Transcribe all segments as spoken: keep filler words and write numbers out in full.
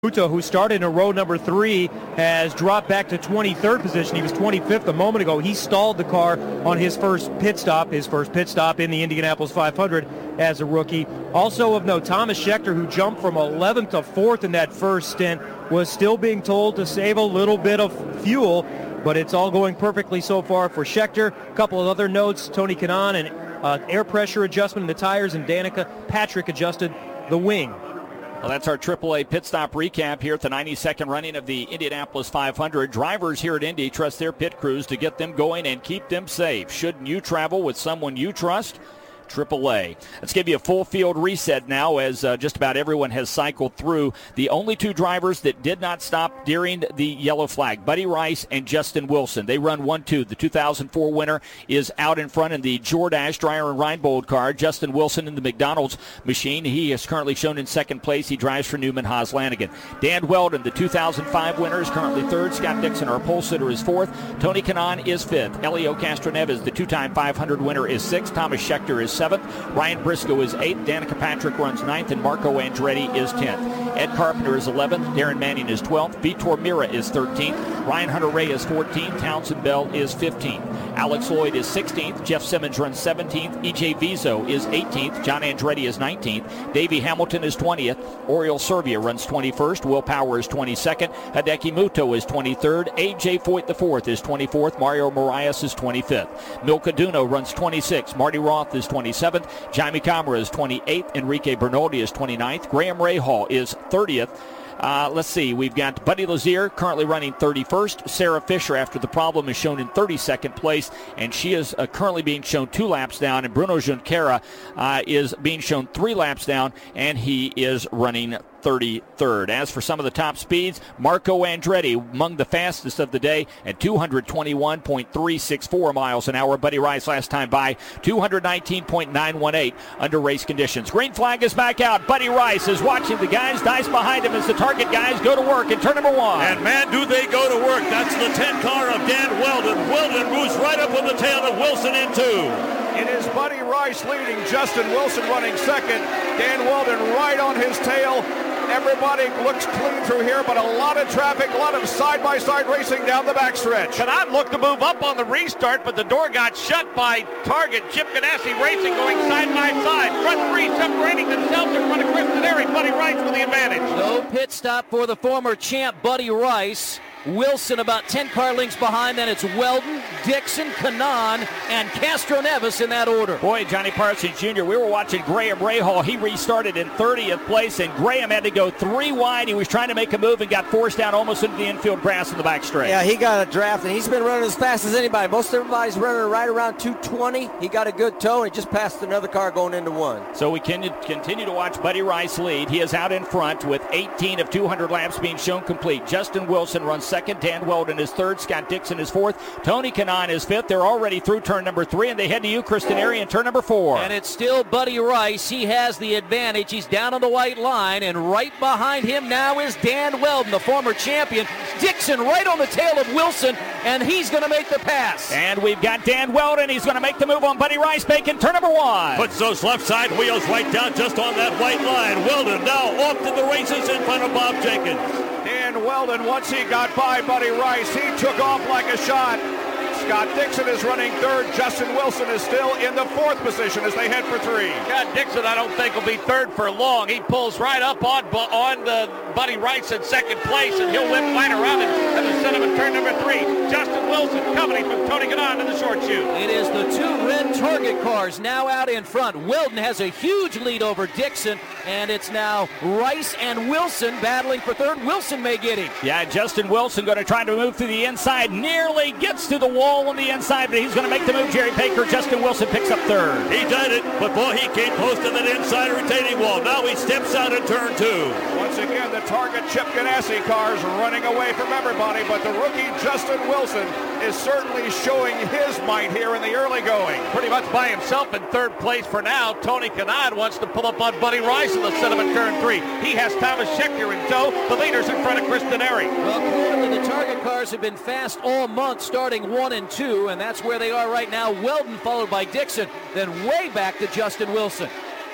Muto, who started in row number three, has dropped back to twenty-third position. He was twenty-fifth a moment ago. He stalled the car on his first pit stop, his first pit stop in the Indianapolis five hundred as a rookie. Also of note, Thomas Scheckter, who jumped from eleventh to fourth in that first stint, was still being told to save a little bit of fuel, but it's all going perfectly so far for Scheckter. A couple of other notes, Tony Kanaan, an uh, air pressure adjustment in the tires, and Danica Patrick adjusted the wing. Well, that's our triple A pit stop recap here at the ninety-second running of the Indianapolis five hundred. Drivers here at Indy trust their pit crews to get them going and keep them safe. Shouldn't you travel with someone you trust? triple A. Let's give you a full field reset now as uh, just about everyone has cycled through. The only two drivers that did not stop during the yellow flag, Buddy Rice and Justin Wilson. They run one two. The two thousand four winner is out in front in the Jordache Dreyer and Reinbold car. Justin Wilson in the McDonald's machine. He is currently shown in second place. He drives for Newman Haas Lanigan. Dan Weldon, the two thousand five winner, is currently third. Scott Dixon, our pole sitter, is fourth. Tony Kanaan is fifth. Elio Castroneves, the two-time five hundred winner, is sixth. Thomas Scheckter is seventh. Ryan Briscoe is eighth. Danica Patrick runs ninth, and Marco Andretti is tenth. Ed Carpenter is eleventh. Darren Manning is twelfth. Vitor Mira is thirteenth. Ryan Hunter-Ray is fourteenth. Townsend Bell is fifteenth. Alex Lloyd is sixteenth. Jeff Simmons runs seventeenth. E J Vizo is eighteenth. John Andretti is nineteenth. Davey Hamilton is twentieth. Oriol Servia runs twenty-first. Will Power is twenty-second. Hideki Muto is twenty-third. A J Foyt the fourth is twenty-fourth. Mario Moraes is twenty-fifth. Milka Duno runs twenty-sixth. Marty Roth is twenty-seventh. Jaime Camara is twenty-eighth. Enrique Bernoldi is twenty-ninth. Graham Rahal is thirtieth. Uh, let's see, we've got Buddy Lazier currently running thirty-first. Sarah Fisher, after the problem, is shown in thirty-second place, and she is uh, currently being shown two laps down. And Bruno Junqueira uh, is being shown three laps down, and he is running thirty-third. As for some of the top speeds, Marco Andretti among the fastest of the day at two twenty-one point three six four miles an hour. Buddy Rice last time by two nineteen point nine one eight under race conditions. Green flag is back out. Buddy Rice is watching the guys dice behind him as the target guys go to work in turn number one. And man, do they go to work. That's the ten car of Dan Weldon. Weldon moves right up on the tail of Wilson in two. It is Buddy Rice leading, Justin Wilson running second. Dan Weldon right on his tail. Everybody looks clean through here, but a lot of traffic, a lot of side-by-side racing down the backstretch. Kanaan looked to move up on the restart, but the door got shut by Target. Chip Ganassi racing going side-by-side. Front three separating themselves in front of Chris Dennery. Buddy Rice with the advantage. No pit stop for the former champ, Buddy Rice. Wilson about ten car lengths behind. Then it's Weldon, Dixon, Kanaan, and Castroneves in that order. Boy, Johnny Parsons Junior, we were watching Graham Rahal. He restarted in thirtieth place, and Graham had to go three wide. He was trying to make a move and got forced down almost into the infield grass in the back straight. Yeah, he got a draft, and he's been running as fast as anybody. Most everybody's running right around two twenty. He got a good toe, and he just passed another car going into one. So we can continue to watch Buddy Rice lead. He is out in front with eighteen of two hundred laps being shown complete. Justin Wilson runs second. Dan Weldon is third. Scott Dixon is fourth. Tony Kanaan is fifth. They're already through turn number three, and they head to you, Chris Dennery, in turn number four. And it's still Buddy Rice. He has the advantage. He's down on the white line, and right behind him now is Dan Weldon, the former champion. Dixon right on the tail of Wilson, and he's going to make the pass. And we've got Dan Weldon. He's going to make the move on Buddy Rice, making turn number one. Puts those left side wheels right down just on that white line. Weldon now off to the races in front of Bob Jenkins. Dan Weldon, once he got by Buddy Rice, he took off like a shot. Scott Dixon is running third. Justin Wilson is still in the fourth position as they head for three. Scott Dixon, I don't think, will be third for long. He pulls right up on on the Buddy Rice in second place, and he'll whip right around it at the set of turn number three. Justin Wilson coming from Tony Kanaan in the short chute. It is the two red Target cars now out in front. Weldon has a huge lead over Dixon, and it's now Rice and Wilson battling for third. Wilson may get him. Yeah, Justin Wilson going to try to move to the inside. Nearly gets to the wall on the inside, but he's going to make the move. Jerry Baker, Justin Wilson picks up third. He did it, but boy, he came close to that inside retaining wall. Now he steps out in turn two. Once again, the Target Chip Ganassi cars running away from everybody, but the rookie Justin Wilson is certainly showing his might here in the early going. Pretty much by himself in third place for now. Tony Kanaan wants to pull up on Buddy Rice in the set of a turn three. He has Thomas Scheckter in tow. The leader's in front of Chris Dennery. Well, clearly the Target cars have been fast all month, starting one and two, and that's where they are right now. Weldon followed by Dixon, then way back to Justin Wilson.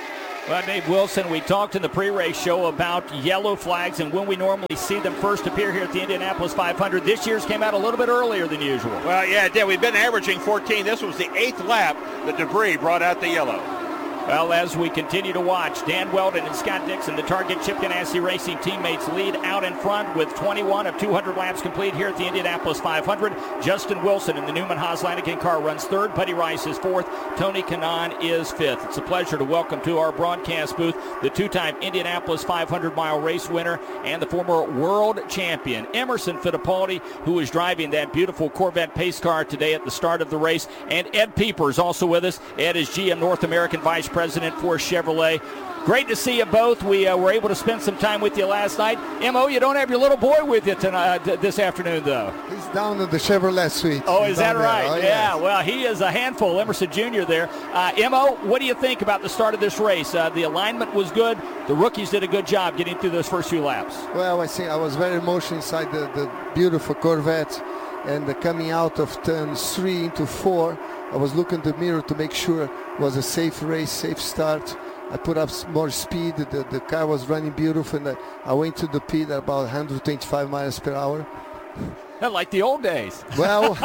Well, Dave Wilson, we talked in the pre-race show about yellow flags and when we normally see them first appear here at the Indianapolis five hundred. This year's came out a little bit earlier than usual. Well, yeah, it did. We've been averaging fourteen. This was the eighth lap. The debris brought out the yellow. Well, as we continue to watch, Dan Weldon and Scott Dixon, the Target Chip Ganassi Racing teammates, lead out in front with twenty-one of two hundred laps complete here at the Indianapolis five hundred. Justin Wilson in the Newman Haas Lanigan car runs third. Buddy Rice is fourth. Tony Kanaan is fifth. It's a pleasure to welcome to our broadcast booth the two-time Indianapolis five hundred mile race winner and the former world champion, Emerson Fittipaldi, who is driving that beautiful Corvette pace car today at the start of the race. And Ed Pieper is also with us. Ed is G M North American Vice President for Chevrolet. Great to see you both. We uh, were able to spend some time with you last night. M O, you don't have your little boy with you tonight, uh, this afternoon, though. He's down at the Chevrolet suite. Oh, He's is that right? Oh, yeah, yes. Well, he is a handful, Emerson Junior there. Uh, M O, what do you think about the start of this race? Uh, the alignment was good. The rookies did a good job getting through those first few laps. Well, I think I was very emotional inside the, the beautiful Corvette, and the coming out of turn three into four, I was looking at the mirror to make sure it was a safe race, safe start. I put up more speed. The, the car was running beautiful, and I went to the pit at about one hundred twenty-five miles per hour. Like the old days. Well,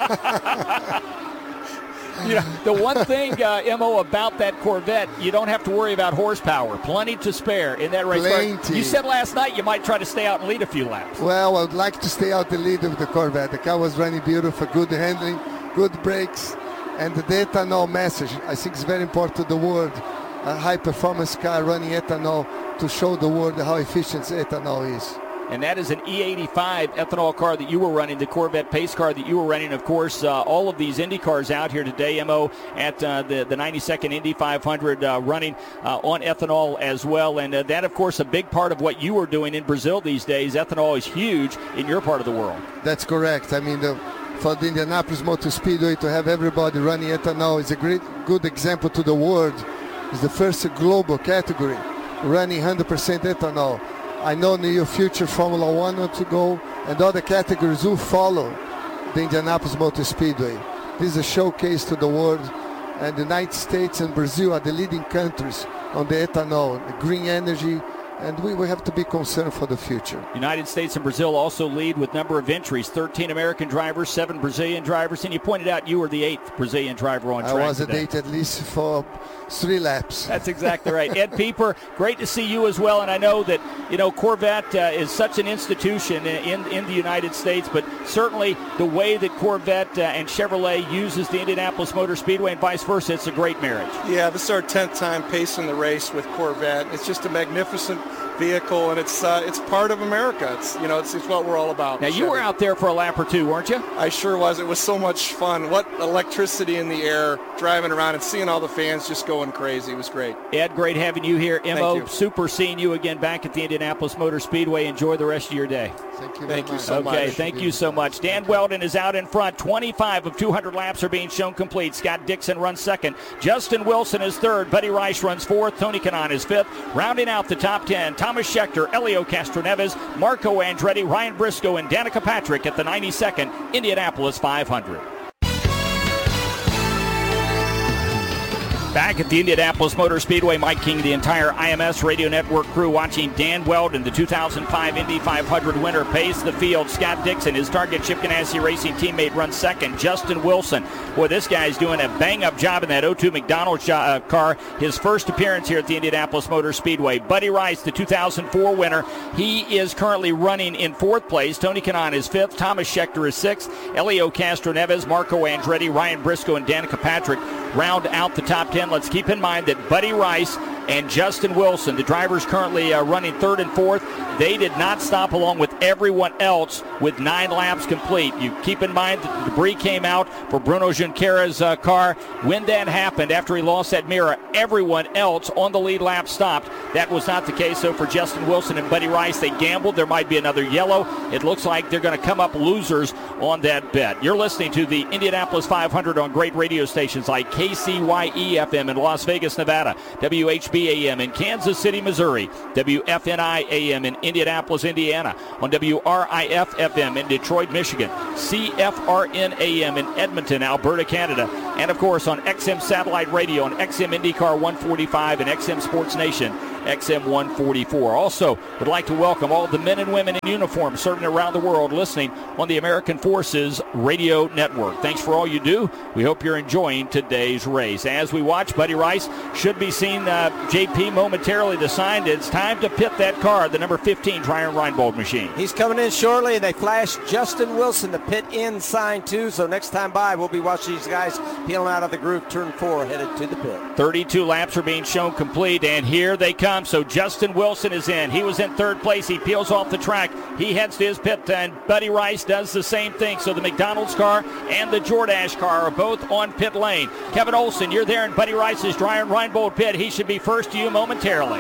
you know, the one thing, uh, M O, about that Corvette, you don't have to worry about horsepower. Plenty to spare in that race. Plenty. You said last night you might try to stay out and lead a few laps. Well, I would like to stay out the lead of the Corvette. The car was running beautiful, good handling, good brakes, and the ethanol message, I think is very important to the world. A high-performance car running ethanol to show the world how efficient ethanol is. And that is an E eighty-five ethanol car that you were running, the Corvette pace car that you were running. Of course, uh, all of these Indy cars out here today, M O, at uh, the, the ninety-second Indy five hundred uh, running uh, on ethanol as well. And uh, that, of course, a big part of what you are doing in Brazil these days. Ethanol is huge in your part of the world. That's correct. I mean, the, for the Indianapolis Motor Speedway to have everybody running ethanol is a great, good example to the world. It's the first global category running one hundred percent ethanol. I know in the near future Formula One want to go, and other categories will follow the Indianapolis Motor Speedway. This is a showcase to the world, and the United States and Brazil are the leading countries on the ethanol, the green energy, and we will have to be concerned for the future. United States and Brazil also lead with number of entries, thirteen American drivers, seven Brazilian drivers, and you pointed out you were the eighth Brazilian driver on track I was today. at eight at least for three laps. That's exactly right. Ed Pieper, great to see you as well, and I know that, you know, Corvette uh, is such an institution in, in the United States, but certainly the way that Corvette uh, and Chevrolet uses the Indianapolis Motor Speedway and vice versa, it's a great marriage. Yeah, this is our tenth time pacing the race with Corvette. It's just a magnificent vehicle, and it's uh, it's part of America. It's you know it's, it's what we're all about. Now you were out there for a lap or two, weren't you? I sure was. It was so much fun. What electricity in the air, driving around and seeing all the fans just going crazy. It was great. Ed, great having you here. M O, Thank you. Super seeing you again back at the Indianapolis Motor Speedway. Enjoy the rest of your day. Thank you. Thank you much. so much. Okay, thank you so much. Dan Weldon is out in front. twenty-five of two hundred laps are being shown complete. Scott Dixon runs second. Justin Wilson is third. Buddy Rice runs fourth. Tony Kanaan is fifth. Rounding out the top ten, Thomas Schechter, Elio Castroneves, Marco Andretti, Ryan Briscoe, and Danica Patrick at the ninety-second Indianapolis five hundred. Back at the Indianapolis Motor Speedway, Mike King, the entire I M S Radio Network crew watching Dan Weldon, the two thousand five Indy five hundred winner, pace the field. Scott Dixon, his Target Chip Ganassi Racing teammate, runs second. Justin Wilson, boy, this guy's doing a bang-up job in that oh two McDonald's uh, car. His first appearance here at the Indianapolis Motor Speedway. Buddy Rice, the two thousand four winner, he is currently running in fourth place. Tony Kanaan is fifth. Thomas Schechter is sixth. Elio Castroneves, Marco Andretti, Ryan Briscoe, and Danica Patrick round out the top ten. Let's keep in mind that Buddy Rice and Justin Wilson, the drivers currently uh, running third and fourth, they did not stop along with everyone else with nine laps complete. You keep in mind that the debris came out for Bruno Junqueira's uh, car. When that happened, after he lost that mirror, everyone else on the lead lap stopped. That was not the case, though, for Justin Wilson and Buddy Rice. They gambled. There might be another yellow. It looks like they're going to come up losers on that bet. You're listening to the Indianapolis five hundred on great radio stations like K C Y E F M in Las Vegas, Nevada, W H B A M in Kansas City, Missouri, W F N I A M in Indianapolis, Indiana, on W R I F F M in Detroit, Michigan, C F R N A M in Edmonton, Alberta, Canada, and of course on X M Satellite Radio on X M IndyCar one forty-five and X M Sports Nation X M one forty-four. Also, would like to welcome all the men and women in uniform serving around the world listening on the American Forces Radio Network. Thanks for all you do. We hope you're enjoying today's race. As we watch, Buddy Rice should be seeing uh, J P momentarily decide it's time to pit that car, the number fifteen Ryan Reinbold machine. He's coming in shortly, and they flash Justin Wilson, the pit in sign too. So next time by, we'll be watching these guys peeling out of the groove, turn four, headed to the pit. thirty-two laps are being shown complete, and here they come. So Justin Wilson is in. He was in third place. He peels off the track. He heads to his pit, and Buddy Rice does the same thing. So the McDonald's car and the Jordache car are both on pit lane. Kevin Olson, you're there in Buddy Rice's Ryan Reinbold pit. He should be first to you momentarily.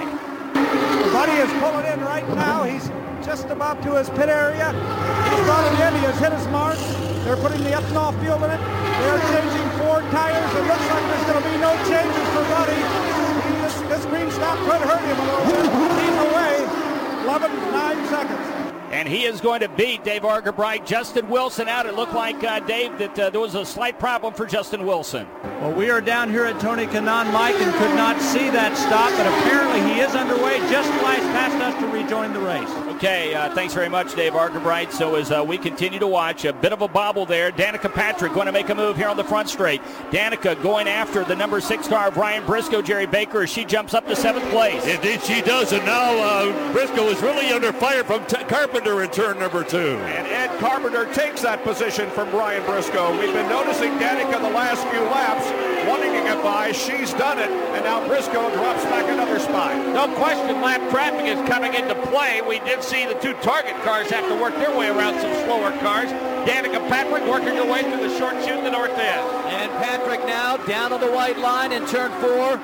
Buddy is pulling in right now. He's just about to his pit area. He's brought it in. He has hit his mark. They're putting the ethanol fuel in it. They're changing four tires. It looks like there's going to be no changes for Buddy. He, this, this green stop could hurt him a little bit. He's away. eleven point nine seconds. And he is going to beat Dave Argabright. Justin Wilson out. It looked like, uh, Dave, that uh, there was a slight problem for Justin Wilson. Well, we are down here at Tony Kanaan, Mike, and could not see that stop, but apparently he is underway, just flashed past us to rejoin the race. Okay, uh, thanks very much, Dave Argabright. So as uh, we continue to watch, a bit of a bobble there. Danica Patrick going to make a move here on the front straight. Danica going after the number six car of Ryan Briscoe, Jerry Baker, as she jumps up to seventh place. Indeed she does, and now uh, Briscoe is really under fire from T- Carpenter in turn number two. And Ed Carpenter takes that position from Ryan Briscoe. We've been noticing Danica the last few laps, wanting to get by. She's done it, and now Briscoe drops back another spot. No question, lap traffic is coming into play. We did see the two target cars have to work their way around some slower cars. Danica Patrick working her way through the short chute in the north end. And Patrick now down on the white line in turn four.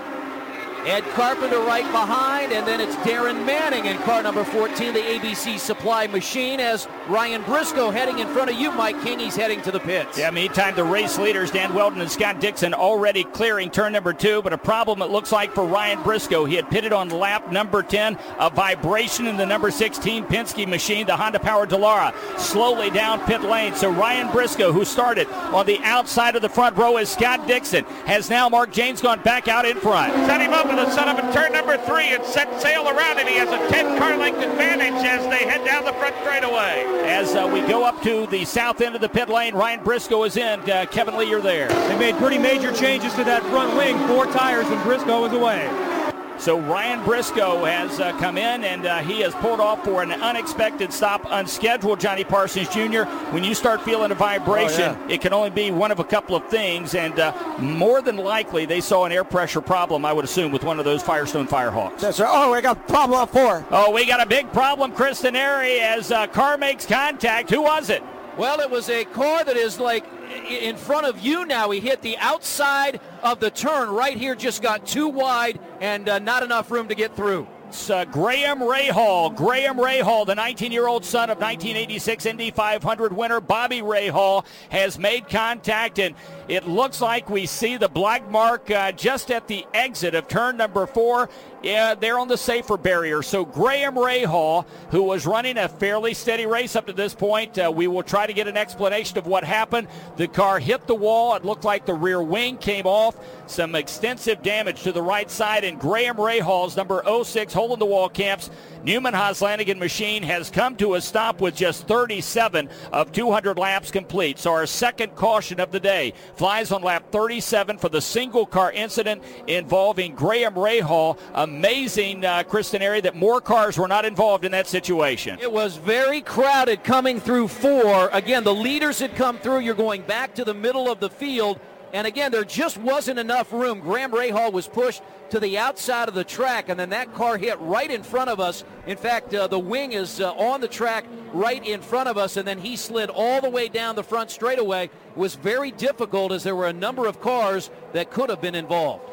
Ed Carpenter right behind, and then it's Darren Manning in car number fourteen, the A B C Supply Machine, as Ryan Briscoe heading in front of you, Mike King. He's heading to the pits. Yeah, meantime, the race leaders, Dan Weldon and Scott Dixon, already clearing turn number two, but a problem it looks like for Ryan Briscoe. He had pitted on lap number ten, a vibration in the number sixteen Penske machine, the Honda-powered Dallara, slowly down pit lane. So Ryan Briscoe, who started on the outside of the front row as Scott Dixon, has now Mark James gone back out in front. Set him up with a setup in turn number three and set sail around, and he has a ten car length advantage as they head down the front straightaway. As uh, we go up to the south end of the pit lane, Ryan Briscoe is in. Uh, Kevin Lee, you're there. They made pretty major changes to that front wing. Four tires, and Briscoe is away. So Ryan Briscoe has uh, come in, and uh, he has pulled off for an unexpected stop, unscheduled, Johnny Parsons Junior When you start feeling a vibration, oh, yeah. It can only be one of a couple of things, and uh, more than likely they saw an air pressure problem, I would assume, with one of those Firestone Firehawks. That's right. Oh, we got a problem on four. Oh, we got a big problem, Kristen Airy, as uh, car makes contact. Who was it? Well, it was a car that is like in front of you now. He hit the outside of the turn right here, just got too wide and uh, not enough room to get through. It's uh, Graham Rahal. Graham Rahal, the nineteen-year-old son of nineteen eighty-six Indy five hundred winner Bobby Rahal, has made contact, and it looks like we see the black mark uh, just at the exit of turn number four. Yeah, they're on the safer barrier. So Graham Rahal, who was running a fairly steady race up to this point, uh, we will try to get an explanation of what happened. The car hit the wall. It looked like the rear wing came off. Some extensive damage to the right side, and Graham Rahal's number oh six hole in the wall camps Newman Haas Lanigan machine has come to a stop with just thirty-seven of two hundred laps complete. So our second caution of the day flies on lap thirty-seven for the single car incident involving Graham Rahal. Amazing, uh, Kristen Airy, that more cars were not involved in that situation. It was very crowded coming through four. Again, the leaders had come through. You're going back to the middle of the field. And again, there just wasn't enough room. Graham Rahal was pushed to the outside of the track, and then that car hit right in front of us. In fact, uh, the wing is uh, on the track right in front of us, and then he slid all the way down the front straightaway. It was very difficult as there were a number of cars that could have been involved.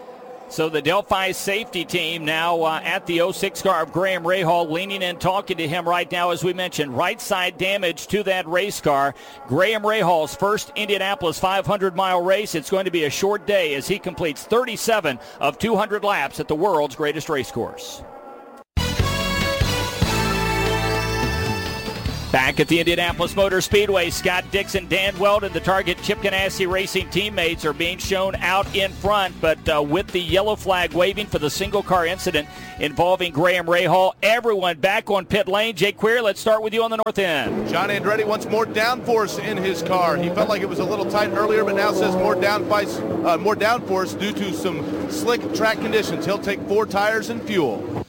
So the Delphi safety team now uh, at the oh six car of Graham Rahal, leaning in, talking to him right now, as we mentioned. Right side damage to that race car. Graham Rahal's first Indianapolis five hundred mile race. It's going to be a short day as he completes thirty-seven of two hundred laps at the world's greatest race course. Back at the Indianapolis Motor Speedway, Scott Dixon, Dan Weldon, the Target Chip Ganassi Racing teammates are being shown out in front, but uh, with the yellow flag waving for the single car incident involving Graham Rahal. Everyone back on pit lane. Jake Query, let's start with you on the north end. John Andretti wants more downforce in his car. He felt like it was a little tight earlier, but now says more downforce, uh, more downforce due to some slick track conditions. He'll take four tires and fuel.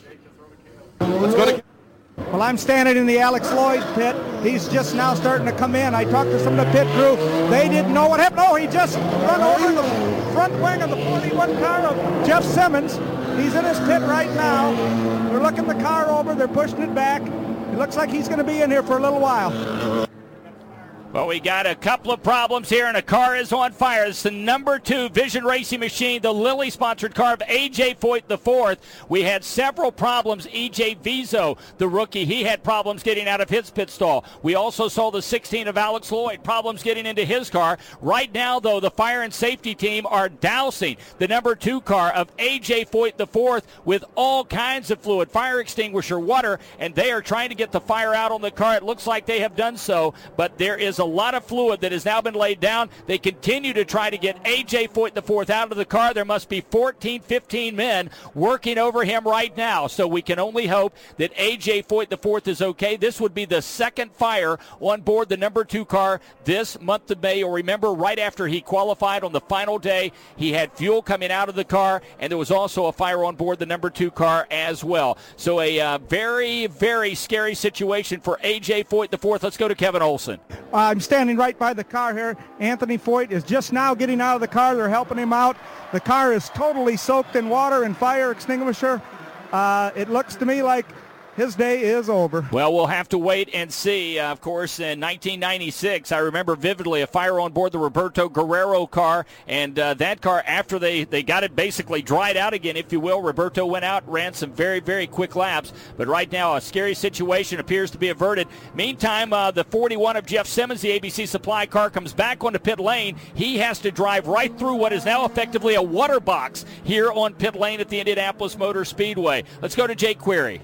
Let's go to... Well, I'm standing in the Alex Lloyd pit. He's just now starting to come in. I talked to some of the pit crew. They didn't know what happened. Oh, he just run over the front wing of the forty-one car of Jeff Simmons. He's in his pit right now. They're looking the car over. They're pushing it back. It looks like he's going to be in here for a little while. Well, we got a couple of problems here, and a car is on fire. It's the number two Vision Racing Machine, the Lilly-sponsored car of A J Foyt the fourth. We had several problems. E J Vizo, the rookie, he had problems getting out of his pit stall. We also saw the sixteen of Alex Lloyd, problems getting into his car. Right now, though, the fire and safety team are dousing the number two car of A J Foyt the fourth with all kinds of fluid, fire extinguisher, water, and they are trying to get the fire out on the car. It looks like they have done so, but there is a lot of fluid that has now been laid down. They continue to try to get A J Foyt the fourth out of the car. There must be fourteen, fifteen men working over him right now, so we can only hope that A J Foyt the fourth is okay. This would be the second fire on board the number two car this month of May. You'll remember right after he qualified on the final day, he had fuel coming out of the car, and there was also a fire on board the number two car as well. So a uh, very, very scary situation for A J Foyt the fourth. Let's go to Kevin Olson. I'm standing right by the car here. Anthony Foyt is just now getting out of the car. They're helping him out. The car is totally soaked in water and fire extinguisher. Uh, it looks to me like his day is over. Well, we'll have to wait and see. Uh, of course, in nineteen ninety-six, I remember vividly a fire on board the Roberto Guerrero car, and uh, that car, after they, they got it basically dried out again, if you will, Roberto went out, ran some very, very quick laps. But right now, a scary situation appears to be averted. Meantime, uh, the forty-one of Jeff Simmons, the A B C Supply car, comes back onto pit lane. He has to drive right through what is now effectively a water box here on pit lane at the Indianapolis Motor Speedway. Let's go to Jake Query.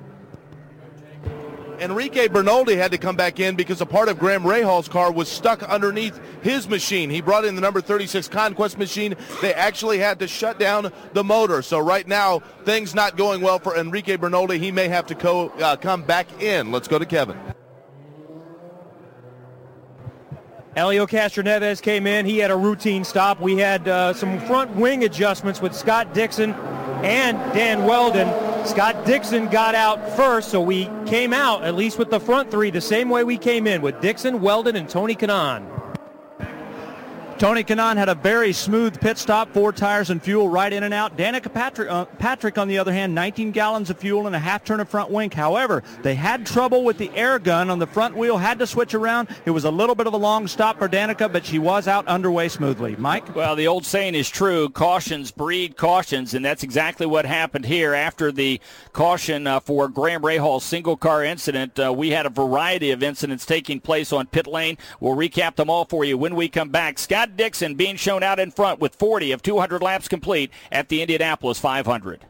Enrique Bernoldi had to come back in because a part of Graham Rahal's car was stuck underneath his machine. He brought in the number thirty-six Conquest machine. They actually had to shut down the motor. So right now, things not going well for Enrique Bernoldi. He may have to co- uh, come back in. Let's go to Kevin. Elio Castroneves came in. He had a routine stop. We had uh, some front wing adjustments with Scott Dixon and Dan Weldon. Scott Dixon got out first, so we came out, at least with the front three, the same way we came in, with Dixon, Weldon, and Tony Kanaan. Tony Kanaan had a very smooth pit stop, four tires and fuel right in and out. Danica Patrick, uh, Patrick, on the other hand, nineteen gallons of fuel and a half turn of front wing. However, they had trouble with the air gun on the front wheel, had to switch around. It was a little bit of a long stop for Danica, but she was out underway smoothly. Mike? Well, the old saying is true, cautions breed cautions, and that's exactly what happened here. After the caution uh, for Graham Rahal's single car incident, uh, we had a variety of incidents taking place on pit lane. We'll recap them all for you when we come back. Scott Dixon being shown out in front with forty of two hundred laps complete at the Indianapolis five hundred.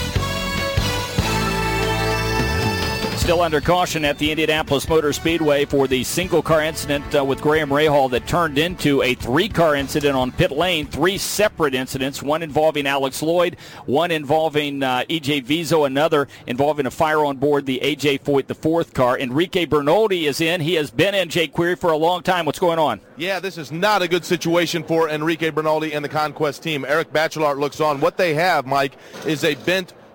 Still under caution at the Indianapolis Motor Speedway for the single-car incident uh, with Graham Rahal that turned into a three-car incident on pit lane. Three separate incidents, one involving Alex Lloyd, one involving uh, E J Vizo, another involving a fire on board the A J Foyt the fourth car. Enrique Bernoldi is in. He has been in, Jake Query, for a long time. What's going on? Yeah, this is not a good situation for Enrique Bernoldi and the Conquest team. Eric Bachelard looks on. What they have, Mike, is a bent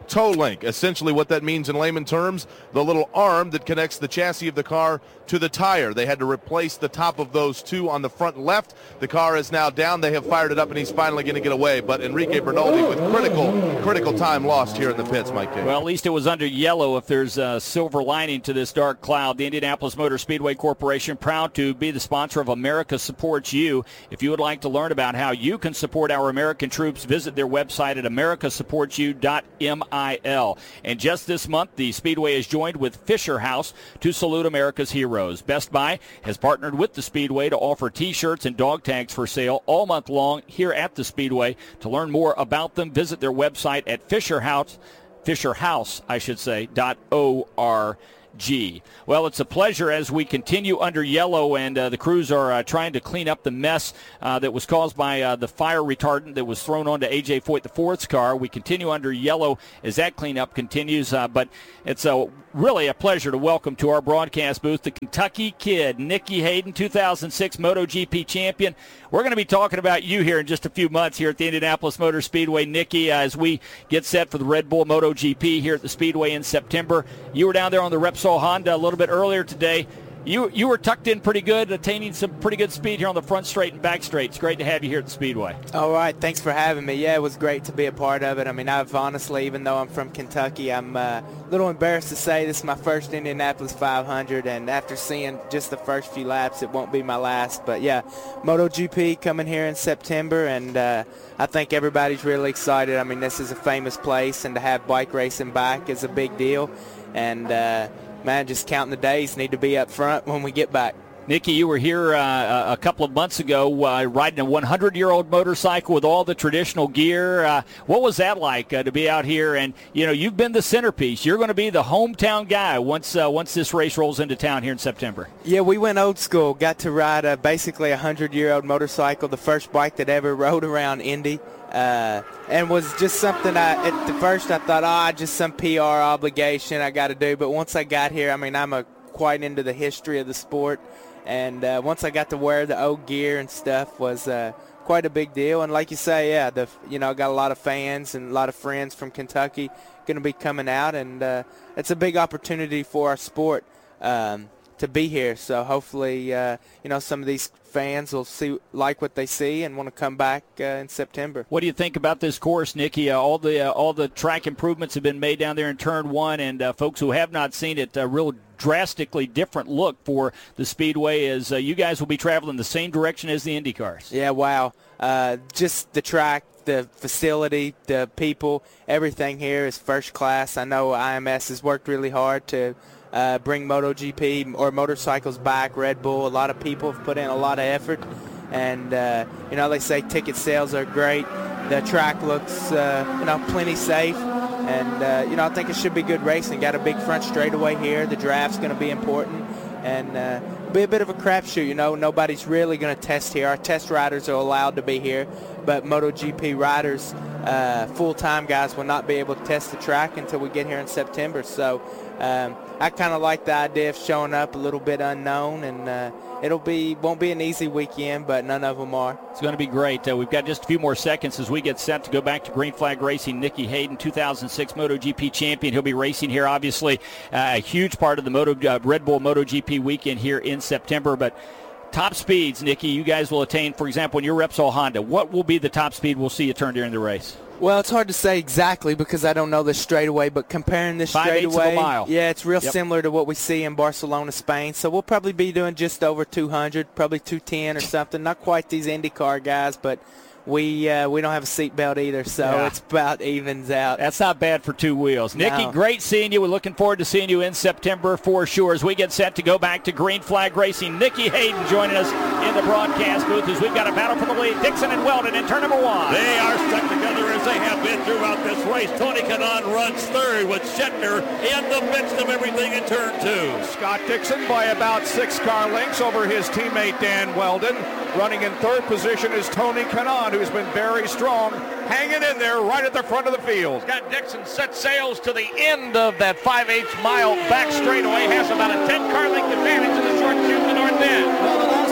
toe link. Essentially what that means in layman terms, the little arm that connects the chassis of the car to the tire. They had to replace the top of those two on the front left. The car is now down. They have fired it up, and he's finally going to get away. But Enrique Bernoldi with critical, critical time lost here in the pits, Mike King. Well, at least it was under yellow if there's a silver lining to this dark cloud. The Indianapolis Motor Speedway Corporation, proud to be the sponsor of America Supports You. If you would like to learn about how you can support our American troops, visit their website at america supports you dot mil. And just this month, the Speedway is joined with Fisher House to salute America's heroes. Best Buy has partnered with the Speedway to offer T-shirts and dog tags for sale all month long here at the Speedway. To learn more about them, visit their website at Fisher House, Fisher House, I should say, dot O R G. Well, it's a pleasure as we continue under yellow, and uh, the crews are uh, trying to clean up the mess uh, that was caused by uh, the fire retardant that was thrown onto A J Foyt the Fourth's car. We continue under yellow as that cleanup continues, uh, but it's a really a pleasure to welcome to our broadcast booth the Kentucky Kid, Nicky Hayden, two thousand six MotoGP champion. We're going to be talking about you here in just a few months here at the Indianapolis Motor Speedway, Nicky, uh, as we get set for the Red Bull MotoGP here at the Speedway in September. You were down there on the Repsol Honda a little bit earlier today. You you were tucked in pretty good, attaining some pretty good speed here on the front straight and back straight. It's great to have you here at the Speedway. All right, thanks for having me. Yeah, it was great to be a part of it. I mean, I've honestly, even though I'm from Kentucky, I'm uh, a little embarrassed to say this is my first Indianapolis five hundred, and after seeing just the first few laps, it won't be my last. But yeah, MotoGP coming here in September, and uh, I think everybody's really excited. I mean, this is a famous place, and to have bike racing back is a big deal. And uh, man, just counting the days, need to be up front when we get back. Nicky, you were here uh, a couple of months ago uh, riding a hundred-year-old motorcycle with all the traditional gear. Uh, what was that like uh, to be out here? And, you know, you've been the centerpiece. You're going to be the hometown guy once uh, once this race rolls into town here in September. Yeah, we went old school. Got to ride a, basically a hundred-year-old motorcycle, the first bike that ever rode around Indy. Uh, and was just something I, at the first I thought, ah, oh, just some P R obligation I got to do. But once I got here, I mean, I'm a, quite into the history of the sport. And uh, once I got to wear the old gear and stuff was uh, quite a big deal. And like you say, yeah, the you know, I got a lot of fans and a lot of friends from Kentucky going to be coming out. And uh, it's a big opportunity for our sport um, to be here. So hopefully, uh, you know, some of these fans will see like what they see and want to come back uh, in September. What do you think about this course, Nicky? Uh, all the uh, all the track improvements have been made down there in Turn One, and uh, folks who have not seen it, a real drastically different look for the Speedway as uh, you guys will be traveling the same direction as the Indy cars. Yeah, wow. Uh, just the track, the facility, the people, everything here is first class. I know I M S has worked really hard to Uh, bring MotoGP or motorcycles back, Red Bull. A lot of people have put in a lot of effort. And, uh, you know, they say ticket sales are great. The track looks, uh, you know, plenty safe. And, uh, you know, I think it should be good racing. Got a big front straightaway here. The draft's going to be important. And uh, be a bit of a crapshoot, you know. Nobody's really going to test here. Our test riders are allowed to be here. But MotoGP riders, uh, full-time guys, will not be able to test the track until we get here in September. So um, I kind of like the idea of showing up a little bit unknown, and uh, it'll be won't be an easy weekend, but none of them are. It's going to be great. Uh, we've got just a few more seconds as we get set to go back to Green Flag Racing. Nicky Hayden, two thousand six MotoGP champion. He'll be racing here, obviously, uh, a huge part of the Moto, uh, Red Bull MotoGP weekend here in September. But top speeds, Nicky, you guys will attain, for example, in your Repsol Honda. What will be the top speed we'll see you turn during the race? Well, it's hard to say exactly because I don't know this straightaway, but comparing this Five straightaway, eighths of a mile. yeah, it's real Yep. similar to what we see in Barcelona, Spain. So we'll probably be doing just over two hundred, probably two ten or something. Not quite these IndyCar guys, but we uh, we don't have a seatbelt either, so Yeah. it's about evens out. That's not bad for two wheels. Nicky, No. great seeing you. We're looking forward to seeing you in September for sure as we get set to go back to Green Flag Racing. Nicky Hayden joining us in the broadcast booth as we've got a battle for the lead. Dixon and Weldon in turn number one. They are stuck together as they have been throughout this race. Tony Kanaan runs third with Scheckter in the midst of everything in turn two. Scott Dixon by about six car lengths over his teammate Dan Weldon. Running in third position is Tony Kanaan, who's been very strong, hanging in there right at the front of the field. Scott Dixon set sails to the end of that five eighths mile back straightaway. Has about a ten car length advantage in the short tube to the north end. Well, the last time they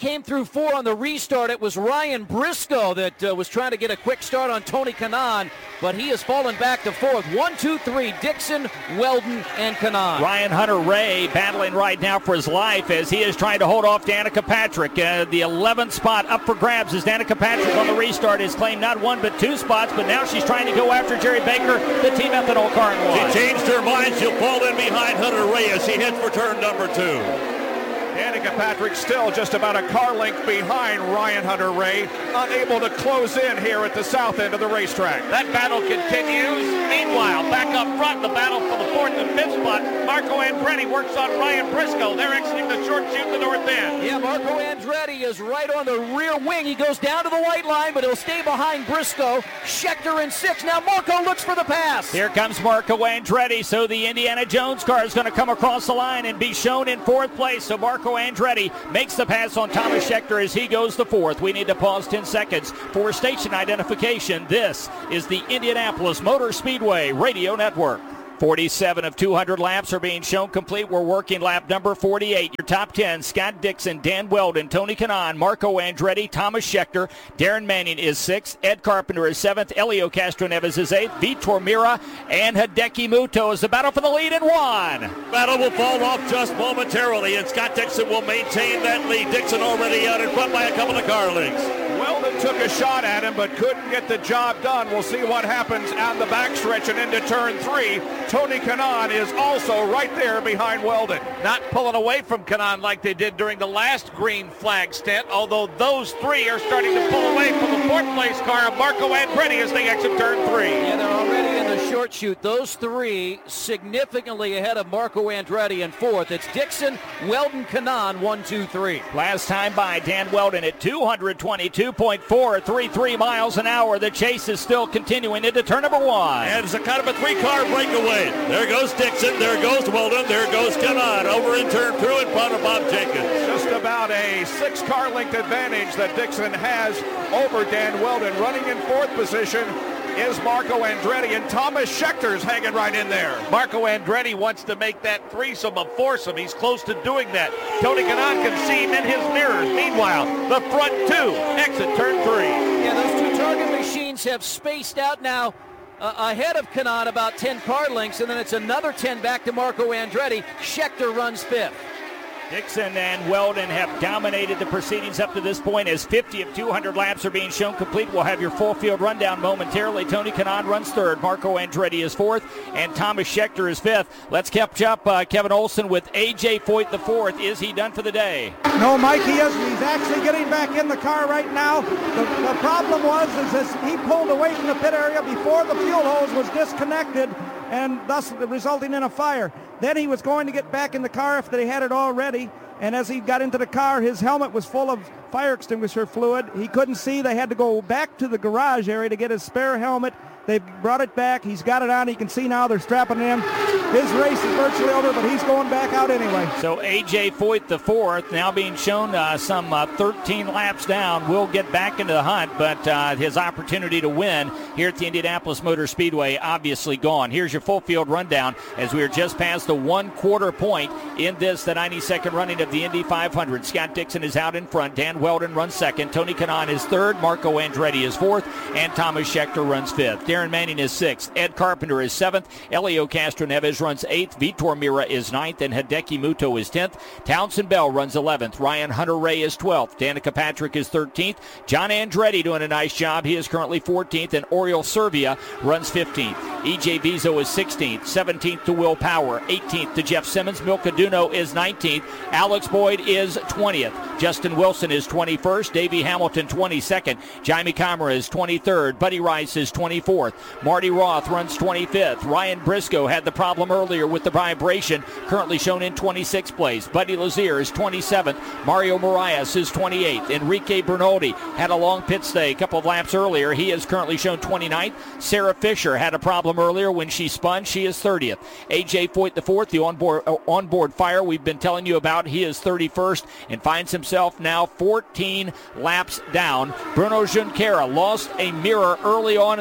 came through four on the restart. It was Ryan Briscoe that uh, was trying to get a quick start on Tony Kanaan, but he has fallen back to fourth. One, two, three, Dixon, Weldon, and Kanaan. Ryan Hunter-Reay battling right now for his life as he is trying to hold off Danica Patrick. Uh, the eleventh spot up for grabs as Danica Patrick on the restart has claimed not one but two spots, but now she's trying to go after Jerry Baker, the Team Ethanol car and one. She changed her mind. She'll fall in behind Hunter-Reay as she heads for turn number two. Danica Patrick still just about a car length behind Ryan Hunter-Reay, unable to close in here at the south end of the racetrack. That battle continues. Meanwhile, back up front, the battle for the fourth and fifth spot. Marco Andretti works on Ryan Briscoe. They're exiting the short chute in the north end. Yeah, Marco Andretti is right on the rear wing. He goes down to the white line, but he'll stay behind Briscoe. Schechter in six. Now Marco looks for the pass. Here comes Marco Andretti, so the Indiana Jones car is going to come across the line and be shown in fourth place. So Marco Andretti makes the pass on Thomas Schechter as he goes to fourth. We need to pause ten seconds for station identification. This is the Indianapolis Motor Speedway Radio Network. forty-seven of two hundred laps are being shown complete. We're working lap number forty-eight. Your top ten, Scott Dixon, Dan Weldon, Tony Kanaan, Marco Andretti, Thomas Schechter. Darren Manning is sixth. Ed Carpenter is seventh. Elio Castroneves is eighth. Vitor Mira and Hideki Muto is the battle for the lead in one. Battle will fall off just momentarily, and Scott Dixon will maintain that lead. Dixon already out in front by a couple of car lengths. Weldon took a shot at him, but couldn't get the job done. We'll see what happens on the backstretch and into turn three. Tony Kanaan is also right there behind Weldon. Not pulling away from Kanaan like they did during the last green flag stint, although those three are starting to pull away from the fourth place car of Marco Andretti as they exit turn three. Yeah, they're already in the short chute. Those three significantly ahead of Marco Andretti in fourth. It's Dixon, Weldon, Kanaan, one, two, three. Last time by Dan Weldon at two twenty-two point four three three miles an hour. The chase is still continuing into turn number one. And it's a kind of a three-car breakaway. There goes Dixon, there goes Weldon, there goes Kanaan over in turn two in front of Bob Jenkins. Just about a six-car length advantage that Dixon has over Dan Weldon. Running in fourth position is Marco Andretti, and Thomas Schechter's hanging right in there. Marco Andretti wants to make that threesome a foursome. He's close to doing that. Tony Kanaan can see him in his mirrors. Meanwhile, the front two exit turn three. Yeah, those two target machines have spaced out now uh, ahead of Kanaan about ten car lengths, and then it's another ten back to Marco Andretti. Schechter runs fifth. Dixon and Weldon have dominated the proceedings up to this point as fifty of two hundred laps are being shown complete. We'll have your full field rundown momentarily. Tony Kanaan runs third. Marco Andretti is fourth. And Thomas Schechter is fifth. Let's catch up, uh, Kevin Olson, with A J Foyt the fourth. Is he done for the day? No, Mike, he isn't. He's actually getting back in the car right now. The, the problem was is this, he pulled away from the pit area before the fuel hose was disconnected, and thus resulting in a fire. Then he was going to get back in the car if they had it already, and as he got into the car, his helmet was full of fire extinguisher fluid. He couldn't see. They had to go back to the garage area to get his spare helmet. They brought it back. He's got it on. He can see now they're strapping it in. His race is virtually over, but he's going back out anyway. So A J Foyt the fourth, now being shown uh, some uh, thirteen laps down, will get back into the hunt, but uh, his opportunity to win here at the Indianapolis Motor Speedway obviously gone. Here's your full field rundown as we are just past the one quarter point in this, the ninety-second running of the Indy five hundred. Scott Dixon is out in front. Dan Weldon runs second. Tony Kanaan is third. Marco Andretti is fourth. And Thomas Schechter runs fifth. Darren Manning is sixth. Ed Carpenter is seventh. Elio Castroneves runs eighth. Vitor Mira is ninth. And Hideki Muto is tenth. Townsend Bell runs eleventh. Ryan Hunter-Reay is twelfth. Danica Patrick is thirteenth. John Andretti doing a nice job. He is currently fourteenth. And Oriol Servia runs fifteenth. E J Vizo is sixteenth. seventeenth to Will Power. eighteenth to Jeff Simmons. Milka Duno is nineteenth. Alex Boyd is twentieth. Justin Wilson is twenty-first. Davey Hamilton twenty-second. Jaime Camara is twenty-third. Buddy Rice is twenty-fourth. Marty Roth runs twenty-fifth. Ryan Briscoe had the problem earlier with the vibration, currently shown in twenty-sixth place. Buddy Lazier is twenty-seventh. Mario Marias is twenty-eighth. Enrique Bernoldi had a long pit stay a couple of laps earlier. He is currently shown twenty-ninth. Sarah Fisher had a problem earlier when she spun. She is thirtieth. A J Foyt the fourth, the onboard, uh, onboard fire we've been telling you about, he is thirty-first and finds himself now fourteen laps down. Bruno Junqueira lost a mirror early on in the race.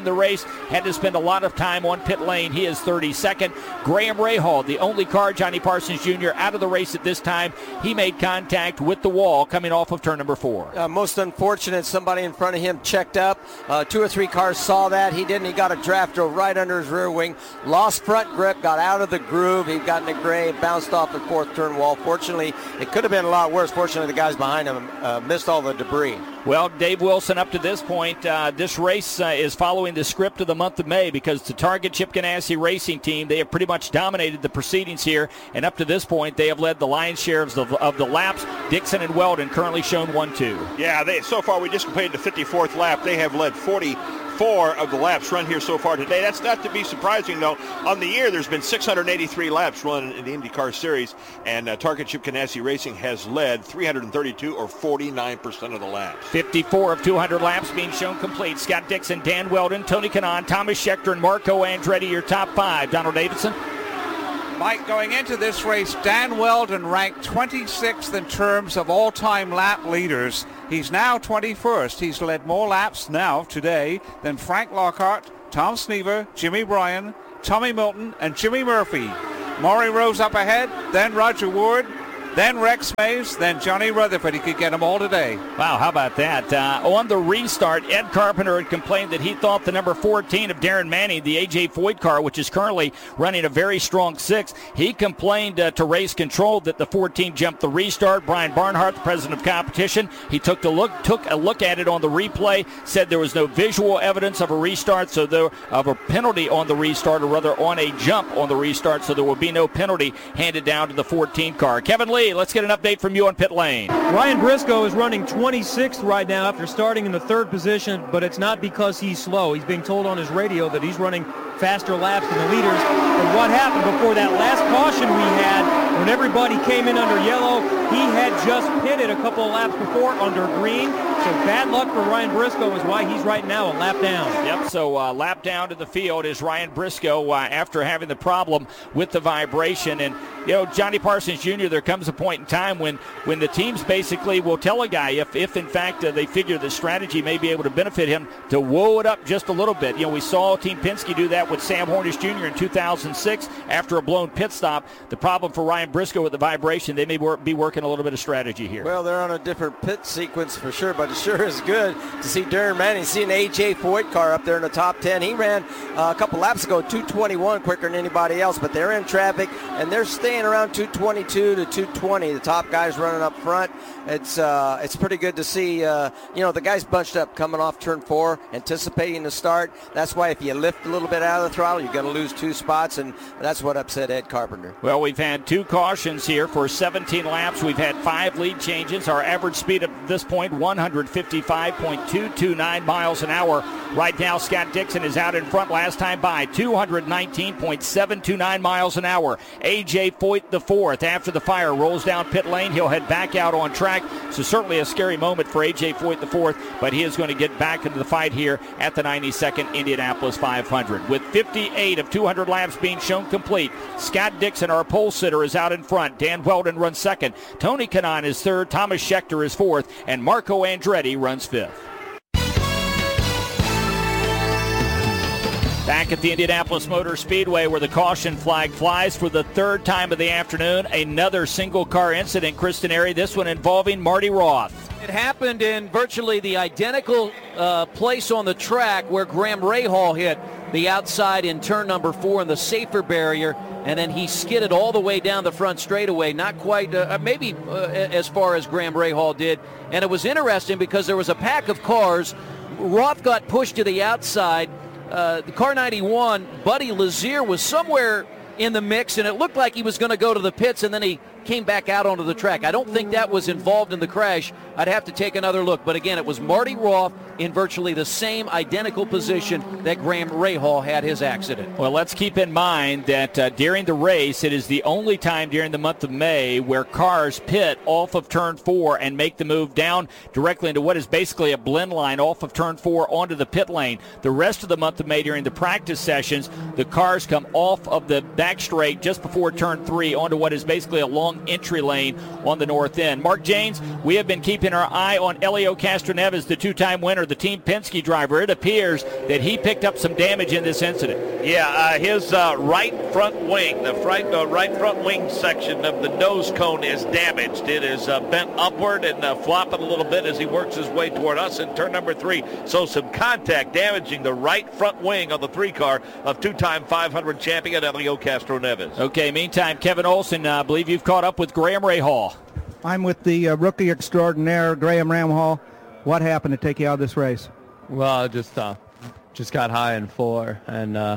had to spend a lot of time on pit lane. He is thirty-second. Graham Rahal, the only car, Johnny Parsons Junior, out of the race at this time. He made contact with the wall coming off of turn number four. Uh, most unfortunate, somebody in front of him checked up. Uh, two or three cars saw that. He didn't. He got a draft, drove right under his rear wing, lost front grip, got out of the groove. He got in the grave, bounced off the fourth turn wall. Fortunately, it could have been a lot worse. Fortunately, the guys behind him uh, missed all the debris. Well, Dave Wilson, up to this point, uh, this race uh, is following the script of the month of May because the Target Chip Ganassi Racing Team, they have pretty much dominated the proceedings here, and up to this point, they have led the lion's share of the, of the laps. Dixon and Weldon currently shown one two. Yeah, they, so far we just completed the fifty-fourth lap. They have led forty-four of the laps run here so far today. That's not to be surprising, though. On the year, there's been six hundred eighty-three laps run in the IndyCar Series, and uh, Target Chip Ganassi Racing has led three hundred thirty-two, or forty-nine percent of the laps. fifty-four of two hundred laps being shown complete. Scott Dixon, Dan Weldon, Tony Kanaan, Thomas Scheckter, and Marco Andretti, your top five. Donald Davidson. Mike, going into this race, Dan Weldon ranked twenty-sixth in terms of all-time lap leaders. He's now twenty-first. He's led more laps now today than Frank Lockhart, Tom Snever, Jimmy Bryan, Tommy Milton, and Jimmy Murphy. Maury Rose up ahead, then Roger Wood, then Rex Mays, then Johnny Rutherford. He could get them all today. Wow, how about that? Uh, on the restart, Ed Carpenter had complained that he thought the number fourteen of Darren Manning, the A J Foyt car, which is currently running a very strong six, he complained uh, to Race Control that the fourteen jumped the restart. Brian Barnhart, the president of competition, he took, the look, took a look at it on the replay, said there was no visual evidence of a restart, so there of a penalty on the restart, or rather on a jump on the restart, so there will be no penalty handed down to the fourteen car. Kevin Lee, let's get an update from you on pit lane. Ryan Briscoe is running twenty-sixth right now after starting in the third position, but it's not because he's slow. He's being told on his radio that he's running faster laps than the leaders. And what happened before that last caution we had, when everybody came in under yellow, he had just pitted a couple of laps before under green. So bad luck for Ryan Briscoe is why he's right now a lap down. Yep, so uh, lap down to the field is Ryan Briscoe uh, after having the problem with the vibration. And, you know, Johnny Parsons Junior, there comes a point in time when, when the teams basically will tell a guy if, if in fact, uh, they figure the strategy may be able to benefit him to whoa it up just a little bit. You know, we saw Team Penske do that with Sam Hornish Junior in two thousand six after a blown pit stop. The problem for Ryan Briscoe with the vibration, they may work, be working a little bit of strategy here. Well, they're on a different pit sequence for sure, but it sure is good to see Darren Manning, see an A J Foyt car up there in the top ten. He ran uh, a couple laps ago two twenty-one quicker than anybody else, but they're in traffic, and they're staying around two twenty-two to two twenty. The top guys running up front. It's uh, it's pretty good to see, uh, you know, the guys bunched up coming off turn four, anticipating the start. That's why if you lift a little bit out of the throttle, you're going to lose two spots, and that's what upset Ed Carpenter. Well, we've had two cautions here for seventeen laps. We've had five lead changes. Our average speed at this point, one fifty-five point two two nine miles an hour. Right now, Scott Dixon is out in front. Last time by, two nineteen point seven two nine miles an hour. A J Foyt the fourth after the fire rolls down pit lane. He'll head back out on track. So certainly a scary moment for A J Foyt the fourth, but he is going to get back into the fight here at the ninety-second Indianapolis five hundred. With fifty-eight of two hundred laps being shown complete, Scott Dixon, our pole sitter, is out in front. Dan Weldon runs second. Tony Kanaan is third. Thomas Scheckter is fourth. And Marco Andretti runs fifth. Back at the Indianapolis Motor Speedway where the caution flag flies for the third time of the afternoon. Another single car incident, Kristen Airy, this one involving Marty Roth. It happened in virtually the identical uh, place on the track where Graham Rahal hit the outside in turn number four in the safer barrier, and then he skidded all the way down the front straightaway, not quite, uh, maybe uh, as far as Graham Rahal did. And it was interesting because there was a pack of cars. Roth got pushed to the outside. Uh, the car ninety-one, Buddy Lazier, was somewhere in the mix, and it looked like he was going to go to the pits, and then he came back out onto the track. I don't think that was involved in the crash. I'd have to take another look. But again, it was Marty Roth in virtually the same identical position that Graham Rahal had his accident. Well, let's keep in mind that uh, during the race, it is the only time during the month of May where cars pit off of turn four and make the move down directly into what is basically a blend line off of turn four onto the pit lane. The rest of the month of May during the practice sessions, the cars come off of the back straight just before turn three onto what is basically a long long entry lane on the north end. Mark Janes, we have been keeping our eye on Helio Castroneves, the two-time winner, the Team Penske driver. It appears that he picked up some damage in this incident. Yeah, uh, his uh, right front wing, the right, uh, right front wing section of the nose cone is damaged. It is uh, bent upward and uh, flopping a little bit as he works his way toward us in turn number three. So some contact damaging the right front wing on the three car of two-time five hundred champion Helio Castroneves. Okay, meantime, Kevin Olson, uh, I believe you've caught up with Graham Rahal. I'm with the uh, rookie extraordinaire, Graham Rahal. What happened to take you out of this race? Well, I just uh, just got high in four and uh,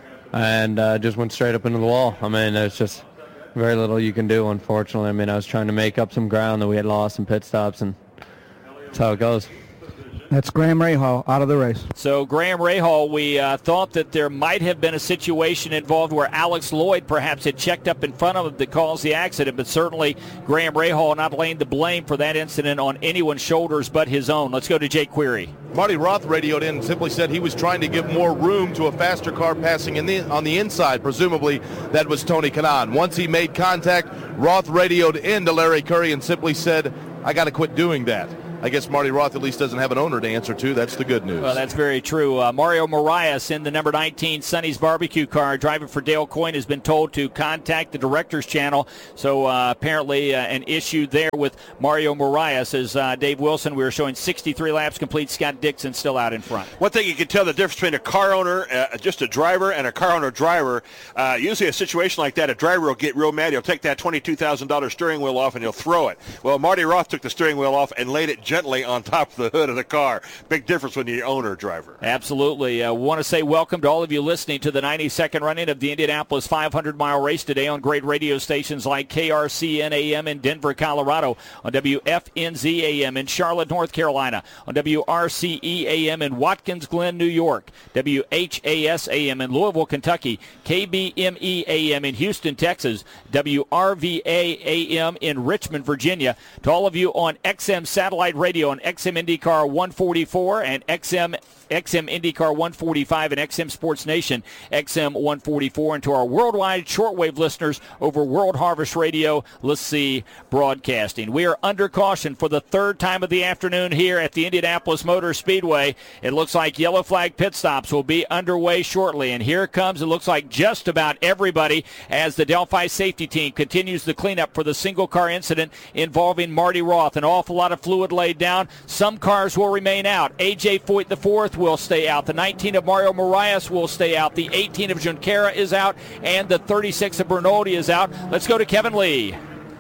and uh, just went straight up into the wall. I mean, there's just very little you can do, unfortunately. I mean, I was trying to make up some ground that we had lost in pit stops, and that's how it goes. That's Graham Rahal out of the race. So Graham Rahal, we uh, thought that there might have been a situation involved where Alex Lloyd perhaps had checked up in front of him that caused the accident, but certainly Graham Rahal not laying the blame for that incident on anyone's shoulders but his own. Let's go to Jake Query. Marty Roth radioed in and simply said he was trying to give more room to a faster car passing in the, on the inside. Presumably that was Tony Kanaan. Once he made contact, Roth radioed in to Larry Curry and simply said, I got to quit doing that. I guess Marty Roth at least doesn't have an owner to answer to. That's the good news. Well, that's very true. Uh, Mario Marias in the number nineteen Sonny's Barbecue car, driving for Dale Coyne, has been told to contact the director's channel. So uh, apparently uh, an issue there with Mario Marias. As uh, Dave Wilson, we were showing sixty-three laps complete. Scott Dixon still out in front. One thing you can tell the difference between a car owner, uh, just a driver, and a car owner driver, uh, usually a situation like that, a driver will get real mad. He'll take that twenty-two thousand dollars steering wheel off and he'll throw it. Well, Marty Roth took the steering wheel off and laid it gently on top the hood of the car. Big difference when you're owner driver. Absolutely. I uh, want to say welcome to all of you listening to the ninety-second running of the Indianapolis five hundred mile race today on great radio stations like K R C N A M in Denver, Colorado, on W F N Z A M in Charlotte, North Carolina, on W R C E A M in Watkins Glen, New York, W H A S A M in Louisville, Kentucky, K B M E A M in Houston, Texas, W R V A A M in Richmond, Virginia. To all of you on X M Satellite Radio on X M IndyCar one forty-four and X M X M IndyCar one forty-five and X M Sports Nation X M one forty-four, and to our worldwide shortwave listeners over World Harvest Radio, let's see broadcasting. We are under caution for the third time of the afternoon here at the Indianapolis Motor Speedway. It looks like yellow flag pit stops will be underway shortly, and here comes, it looks like just about everybody as the Delphi safety team continues the cleanup for the single car incident involving Marty Roth. An awful lot of fluid laid down. Some cars will remain out. A J Foyt the fourth will stay out. The nineteen of Mario Marias will stay out. The eighteen of Junqueira is out, and the thirty-six of Bernoldi is out. Let's go to Kevin Lee.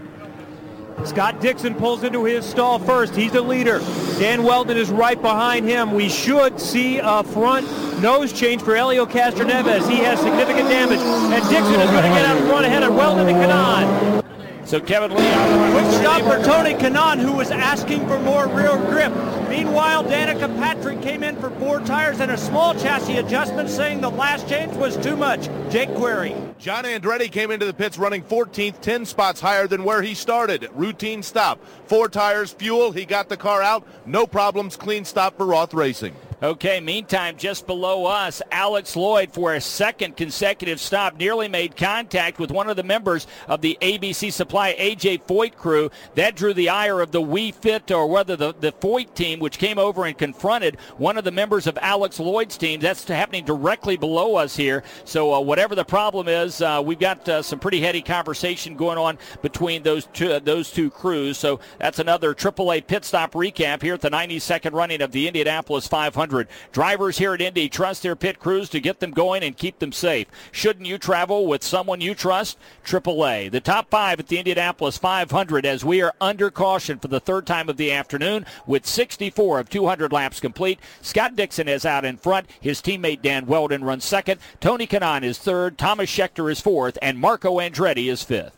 Scott Dixon pulls into his stall first. He's the leader. Dan Weldon is right behind him. We should see a front nose change for Helio Castroneves. He has significant damage, and Dixon is going to get out in front ahead of Weldon and Kanaan. So Kevin Lee out front. Quick stop for Tony Kanaan, who was asking for more rear grip. Meanwhile, Danica Patrick came in for four tires and a small chassis adjustment, saying the last change was too much. Jake Query. John Andretti came into the pits running fourteenth, ten spots higher than where he started. Routine stop. Four tires, fuel. He got the car out. No problems. Clean stop for Roth Racing. Okay, meantime, just below us, Alex Lloyd, for a second consecutive stop, nearly made contact with one of the members of the A B C Supply A J Foyt crew. That drew the ire of the We Fit, or whether the, the Foyt team, which came over and confronted one of the members of Alex Lloyd's team. That's happening directly below us here. So uh, whatever the problem is, uh, we've got uh, some pretty heady conversation going on between those two, uh, those two crews. So that's another triple A pit stop recap here at the ninety-second running of the Indianapolis five hundred. Drivers here at Indy trust their pit crews to get them going and keep them safe. Shouldn't you travel with someone you trust? triple A. The top five at the Indianapolis five hundred as we are under caution for the third time of the afternoon with sixty-four of two hundred laps complete. Scott Dixon is out in front. His teammate Dan Weldon runs second. Tony Kanaan is third. Thomas Schechter is fourth. And Marco Andretti is fifth.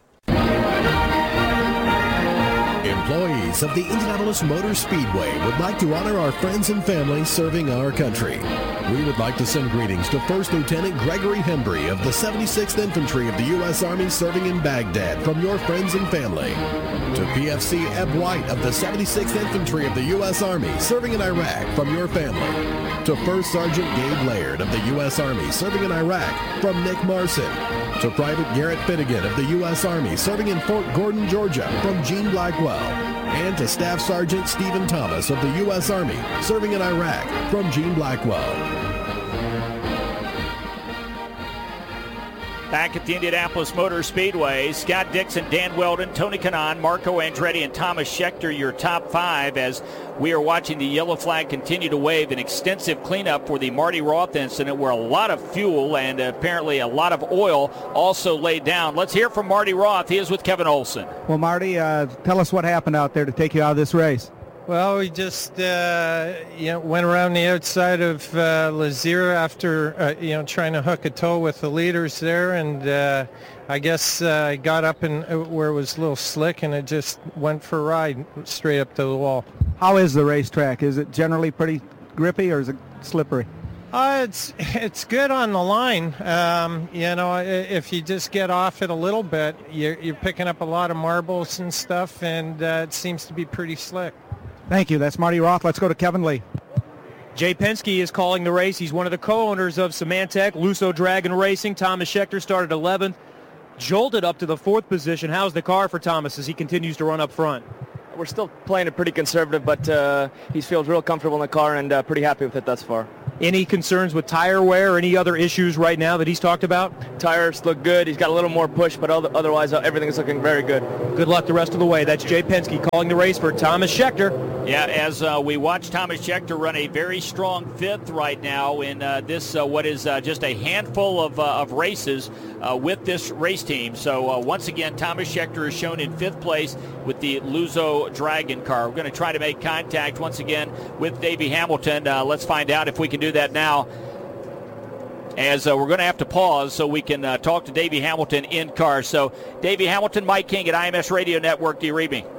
Employees of the Indianapolis Motor Speedway would like to honor our friends and family serving our country. We would like to send greetings to First Lieutenant Gregory Hembry of the seventy-sixth Infantry of the U S Army serving in Baghdad from your friends and family. To P F C Eb White of the seventy-sixth Infantry of the U S Army serving in Iraq from your family. to First Sergeant Gabe Laird of the U S Army serving in Iraq from Nick Marson, to Private Garrett Finnegan of the U S Army serving in Fort Gordon, Georgia from Gene Blackwell, and to Staff Sergeant Stephen Thomas of the U S Army serving in Iraq from Gene Blackwell. Back at the Indianapolis Motor Speedway, Scott Dixon, Dan Weldon, Tony Kanaan, Marco Andretti, and Thomas Schechter, your top five, as we are watching the yellow flag continue to wave. An extensive cleanup for the Marty Roth incident, where a lot of fuel and apparently a lot of oil also laid down. Let's hear from Marty Roth. He is with Kevin Olson. Well, Marty, uh, tell us what happened out there to take you out of this race. Well, we just uh, you know went around the outside of uh, Lazier after uh, you know trying to hook a tow with the leaders there, and uh, I guess uh, I got up in uh, where it was a little slick, and it just went for a ride straight up to the wall. How is the racetrack? Is it generally pretty grippy or is it slippery? Uh, it's it's good on the line. Um, you know, if you just get off it a little bit, you're, you're picking up a lot of marbles and stuff, and uh, it seems to be pretty slick. Thank you. That's Marty Roth. Let's go to Kevin Lee. Jay Penske is calling the race. He's one of the co-owners of Symantec, Lusso Dragon Racing. Thomas Schechter started eleventh, jolted up to the fourth position. How's the car for Thomas as he continues to run up front? We're still playing it pretty conservative, but uh, he feels real comfortable in the car and uh, pretty happy with it thus far. Any concerns with tire wear or any other issues right now that he's talked about? Tires look good. He's got a little more push, but otherwise uh, everything's looking very good. Good luck the rest of the way. That's Jay Penske calling the race for Thomas Schechter. Yeah, as uh, we watch Thomas Schechter run a very strong fifth right now in uh, this, uh, what is uh, just a handful of, uh, of races uh, with this race team. So uh, once again, Thomas Schechter is shown in fifth place with the Lusso Dragon car. We're going to try to make contact once again with Davey Hamilton. Uh, let's find out if we can do that now, as uh, we're going to have to pause so we can uh, talk to Davey Hamilton in car. So Davey Hamilton, Mike King at I M S Radio Network. Do you read me?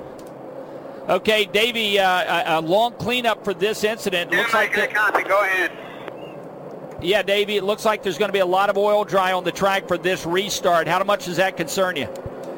Okay, Davey, uh, a, a long cleanup for this incident. Yeah, looks like the, copy. Go ahead. Yeah, Davey, it looks like there's going to be a lot of oil dry on the track for this restart. How much does that concern you?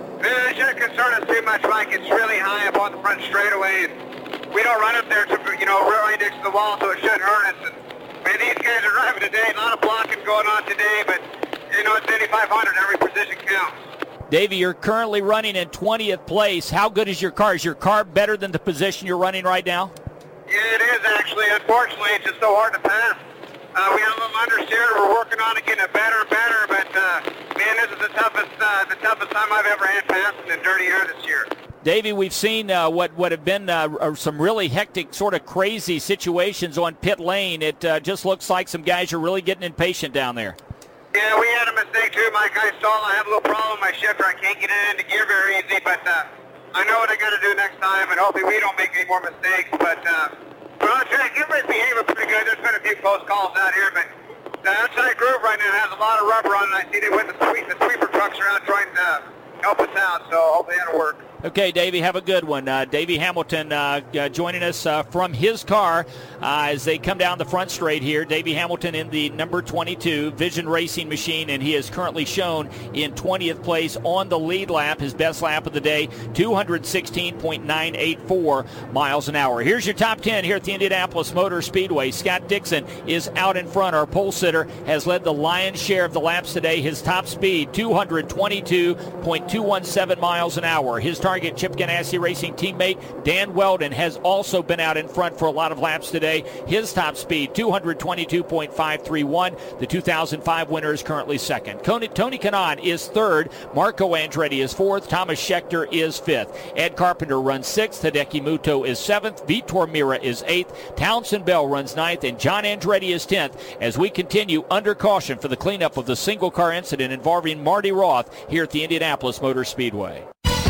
It shouldn't concern us too much, Mike. It's really high up on the front straightaway, and we don't run up there to, you know, right next to the wall, so it shouldn't hurt us. And, man, these guys are driving today. A lot of blocking going on today, but, you know, it's eighty-five hundred. Every position counts. Davey, you're currently running in twentieth place. How good is your car? Is your car better than the position you're running right now? Yeah, it is, actually. Unfortunately, it's just so hard to pass. Uh, we have a little understeer. We're working on it, getting it better and better, but, uh, man, this is the toughest, uh, the toughest time I've ever had passing in dirty air this year. Davey, we've seen uh, what, what have been uh, some really hectic, sort of crazy situations on pit lane. It uh, just looks like some guys are really getting impatient down there. Yeah, we had a mistake too, Mike. I saw I have a little problem with my shifter. I can't get it into gear very easy, but uh, I know what I got to do next time, and hopefully we don't make any more mistakes. But uh, we're on track. Everybody's behaving pretty good. There's been a few close calls out here, but the outside group right now has a lot of rubber on it. I see they went the sweep, the sweeper trucks are out trying to help us out, so hopefully that'll work. Okay, Davey, have a good one. Uh, Davey Hamilton uh, uh, joining us uh, from his car uh, as they come down the front straight here. Davey Hamilton in the number twenty-two Vision Racing machine, and he is currently shown in twentieth place on the lead lap, his best lap of the day, two sixteen point nine eight four miles an hour. Here's your top ten here at the Indianapolis Motor Speedway. Scott Dixon is out in front. Our pole sitter has led the lion's share of the laps today. His top speed, two twenty-two point two one seven miles an hour. His target Target Chip Ganassi Racing teammate Dan Weldon has also been out in front for a lot of laps today. His top speed, two twenty-two point five three one. The two thousand five winner is currently second. Tony Kanaan is third. Marco Andretti is fourth. Thomas Schechter is fifth. Ed Carpenter runs sixth. Hideki Muto is seventh. Vitor Mira is eighth. Townsend Bell runs ninth. And John Andretti is tenth as we continue under caution for the cleanup of the single car incident involving Marty Roth here at the Indianapolis Motor Speedway.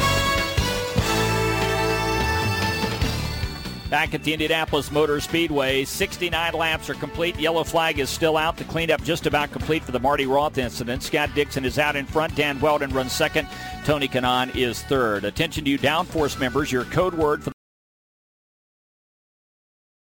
Back at the Indianapolis Motor Speedway, sixty-nine laps are complete. Yellow flag is still out. The cleanup just about complete for the Marty Roth incident. Scott Dixon is out in front. Dan Weldon runs second. Tony Kanaan is third. Attention to you downforce members. Your code word for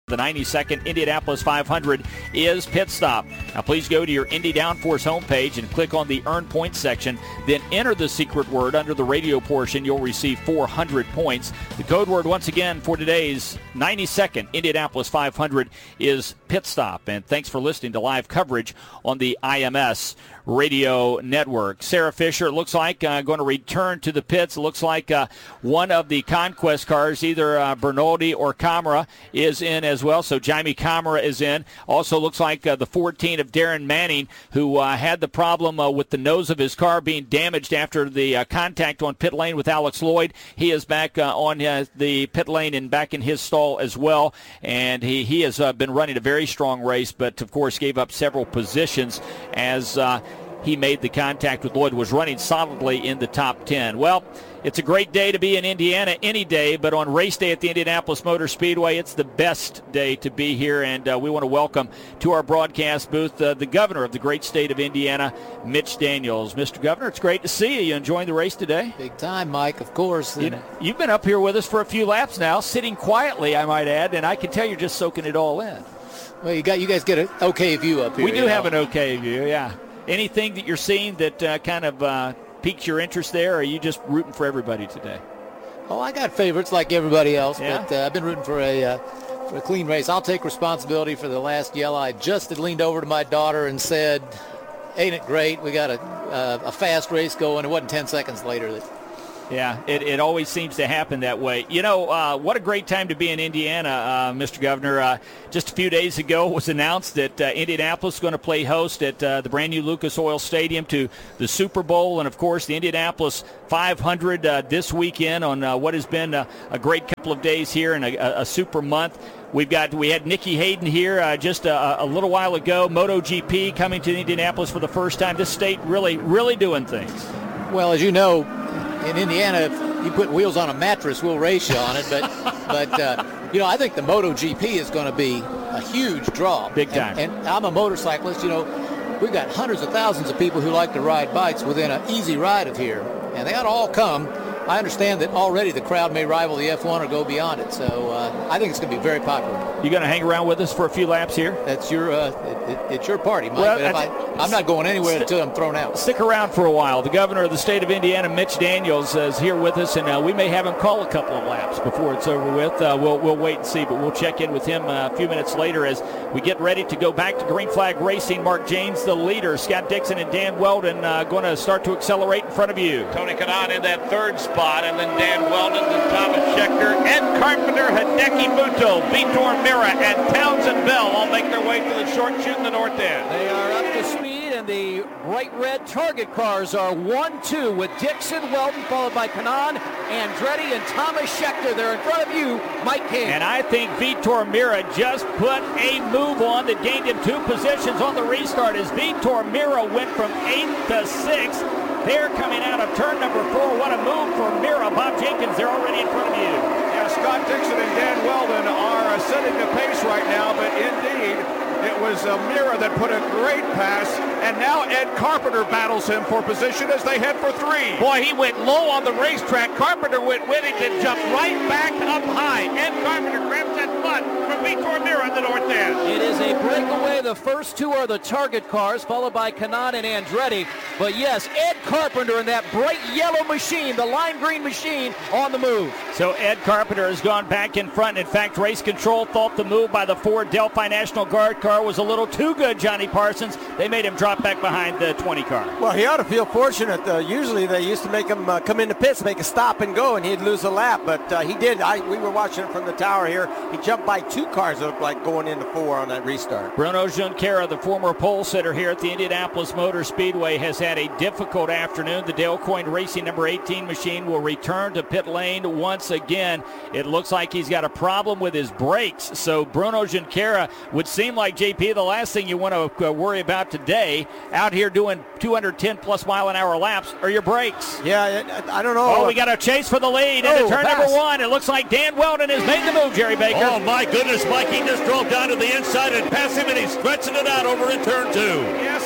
The ninety-second Indianapolis five hundred is Pit Stop. Now please go to your Indy Downforce homepage and click on the Earn Points section. Then enter the secret word under the radio portion. You'll receive four hundred points. The code word once again for today's ninety-second Indianapolis five hundred is Pit Stop. And thanks for listening to live coverage on the I M S Radio Network. Sarah Fisher, it looks like, uh, going to return to the pits. It looks like uh, one of the Conquest cars, either uh, Bernoldi or Camara, is in as well. So Jaime Camara is in. Also looks like uh, the fourteen of Darren Manning, who uh, had the problem uh, with the nose of his car being damaged after the uh, contact on pit lane with Alex Lloyd. He is back uh, on uh, the pit lane and back in his stall as well. And he, he has uh, been running a very strong race, but of course gave up several positions as uh, he made the contact with Lloyd, was running solidly in the top ten. Well, it's a great day to be in Indiana any day, but on race day at the Indianapolis Motor Speedway, it's the best day to be here, and uh, we want to welcome to our broadcast booth uh, the governor of the great state of Indiana, Mitch Daniels. Mister Governor, it's great to see you. You enjoying the race today? Big time, Mike, of course. You know, you've been up here with us for a few laps now, sitting quietly, I might add, and I can tell you're just soaking it all in. Well, you got you guys get an okay view up here. We do know? have an okay view, yeah. Anything that you're seeing that uh, kind of uh, piques your interest there, or are you just rooting for everybody today? Oh, I got favorites like everybody else, yeah? but uh, I've been rooting for a uh, for a clean race. I'll take responsibility for the last yellow. I just had leaned over to my daughter and said, ain't it great? We got a, uh, a fast race going. It wasn't ten seconds later that... Yeah, it, it always seems to happen that way. You know, uh, what a great time to be in Indiana, uh, Mister Governor. Uh, just a few days ago it was announced that uh, Indianapolis is going to play host at uh, the brand new Lucas Oil Stadium to the Super Bowl, and, of course, the Indianapolis five hundred uh, this weekend on uh, what has been a, a great couple of days here and a, a super month. We've got we had Nikki Hayden here uh, just a, a little while ago. MotoGP coming to Indianapolis for the first time. This state really, really doing things. Well, as you know, in Indiana, if you put wheels on a mattress, we'll race you on it. But, but uh, you know, I think the MotoGP is going to be a huge draw. Big time. And, and I'm a motorcyclist. You know, we've got hundreds of thousands of people who like to ride bikes within an easy ride of here. And they ought to all come. I understand that already the crowd may rival the F one or go beyond it. So uh, I think it's going to be very popular. You going to hang around with us for a few laps here? That's your, uh, it, it, it's your party, Mike. Well, but if I, I'm not going anywhere until I'm thrown out. Stick around for a while. The governor of the state of Indiana, Mitch Daniels, is here with us, and uh, we may have him call a couple of laps before it's over with. Uh, we'll we'll wait and see, but we'll check in with him uh, a few minutes later as we get ready to go back to Green Flag Racing. Mark James, the leader. Scott Dixon and Dan Weldon uh, going to start to accelerate in front of you. Tony Kanaan in that third spot, and then Dan Weldon, then Thomas Schechter, Ed Carpenter, Hideki Muto, Vitor Mira, and Townsend Bell all make their way to the short chute in the north end. They are up to speed, and the bright red target cars are one two with Dixon, Weldon, followed by Kanaan, Andretti, and Thomas Schechter. They're in front of you, Mike King. And I think Vitor Mira just put a move on that gained him two positions on the restart as Vitor Mira went from eighth to sixth. They're coming out of turn number four. What a move for Mira. Bob Jenkins, they're already in front of you. Yeah, Scott Dixon and Dan Weldon are uh, setting the pace right now, but indeed, it was uh, Mira that put a great pass, and now Ed Carpenter battles him for position as they head for three. Boy, he went low on the racetrack. Carpenter went with it and jumped right back up high. Ed Carpenter grabs that butt from Vitor Mira in the north end. It is a breakaway. The first two are the target cars, followed by Kanaan and Andretti. But yes, Ed Carpenter in that bright yellow machine, the lime green machine, on the move. So Ed Carpenter has gone back in front. In fact, race control thought the move by the Ford Delphi National Guard car was a little too good, Johnny Parsons. They made him drop back behind the twenty car. Well, he ought to feel fortunate. Uh, usually they used to make him uh, come into pits, make a stop and go, and he'd lose a lap. But uh, he did. I, we were watching from the tower here. He jumped by two cars that looked like going into four on that restart. Bruno Junqueira, the former pole sitter here at the Indianapolis Motor Speedway, has had a difficult afternoon. The Dale Coyne Racing number eighteen machine will return to pit lane once again. It looks like he's got a problem with his brakes. So Bruno Junqueira would seem like, J P, the last thing you want to uh, worry about today out here doing two hundred ten plus mile an hour laps are your brakes. Yeah, I, I don't know. Oh, we got a chase for the lead oh, into turn pass. number one. It looks like Dan Weldon has made the move, Jerry Baker. Oh, my goodness, Mike. He just drove down to the inside and passed him, and he's stretching it out over in turn two. Yes,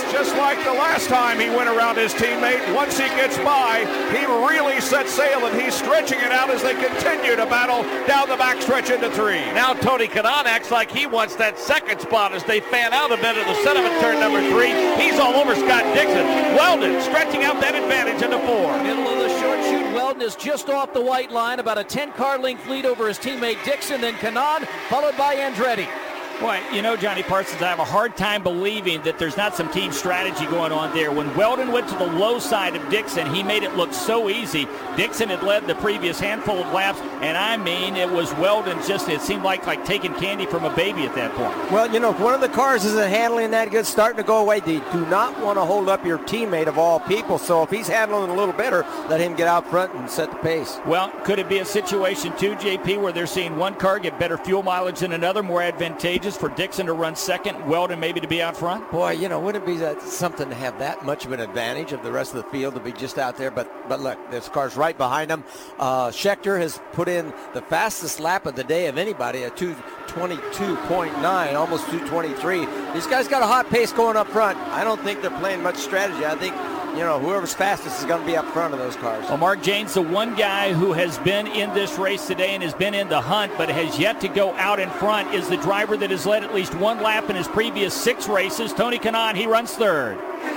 just like the last time he went around his teammate. Once he gets by, he really sets sail, and he's stretching it out as they continue to battle down the backstretch into three. Now Tony Kanaan acts like he wants that second spot as they fan out a bit of the sentiment turn number three. He's all over Scott Dixon. Weldon stretching out that advantage into four. Middle of the short chute, Weldon is just off the white line, about a ten-car length lead over his teammate Dixon, then Kanaan, followed by Andretti. Boy, you know, Johnny Parsons, I have a hard time believing that there's not some team strategy going on there. When Weldon went to the low side of Dixon, he made it look so easy. Dixon had led the previous handful of laps, and I mean, it was Weldon just, it seemed like like taking candy from a baby at that point. Well, you know, if one of the cars isn't handling that good, starting to go away, they do not want to hold up your teammate of all people. So if he's handling it a little better, let him get out front and set the pace. Well, could it be a situation too, J P, where they're seeing one car get better fuel mileage than another, more advantageous for Dixon to run second, Weldon maybe to be out front? Boy, you know, wouldn't it be that something to have that much of an advantage of the rest of the field to be just out there? But but look, this car's right behind him. Uh, Scheckter has put in the fastest lap of the day of anybody at two twenty-two point nine, almost two twenty-three. These guys got a hot pace going up front. I don't think they're playing much strategy. I think, you know, whoever's fastest is going to be up front of those cars. Well, Mark Jane's the one guy who has been in this race today and has been in the hunt, but has yet to go out in front, is the driver that has led at least one lap in his previous six races. Tony Kanaan, he runs third.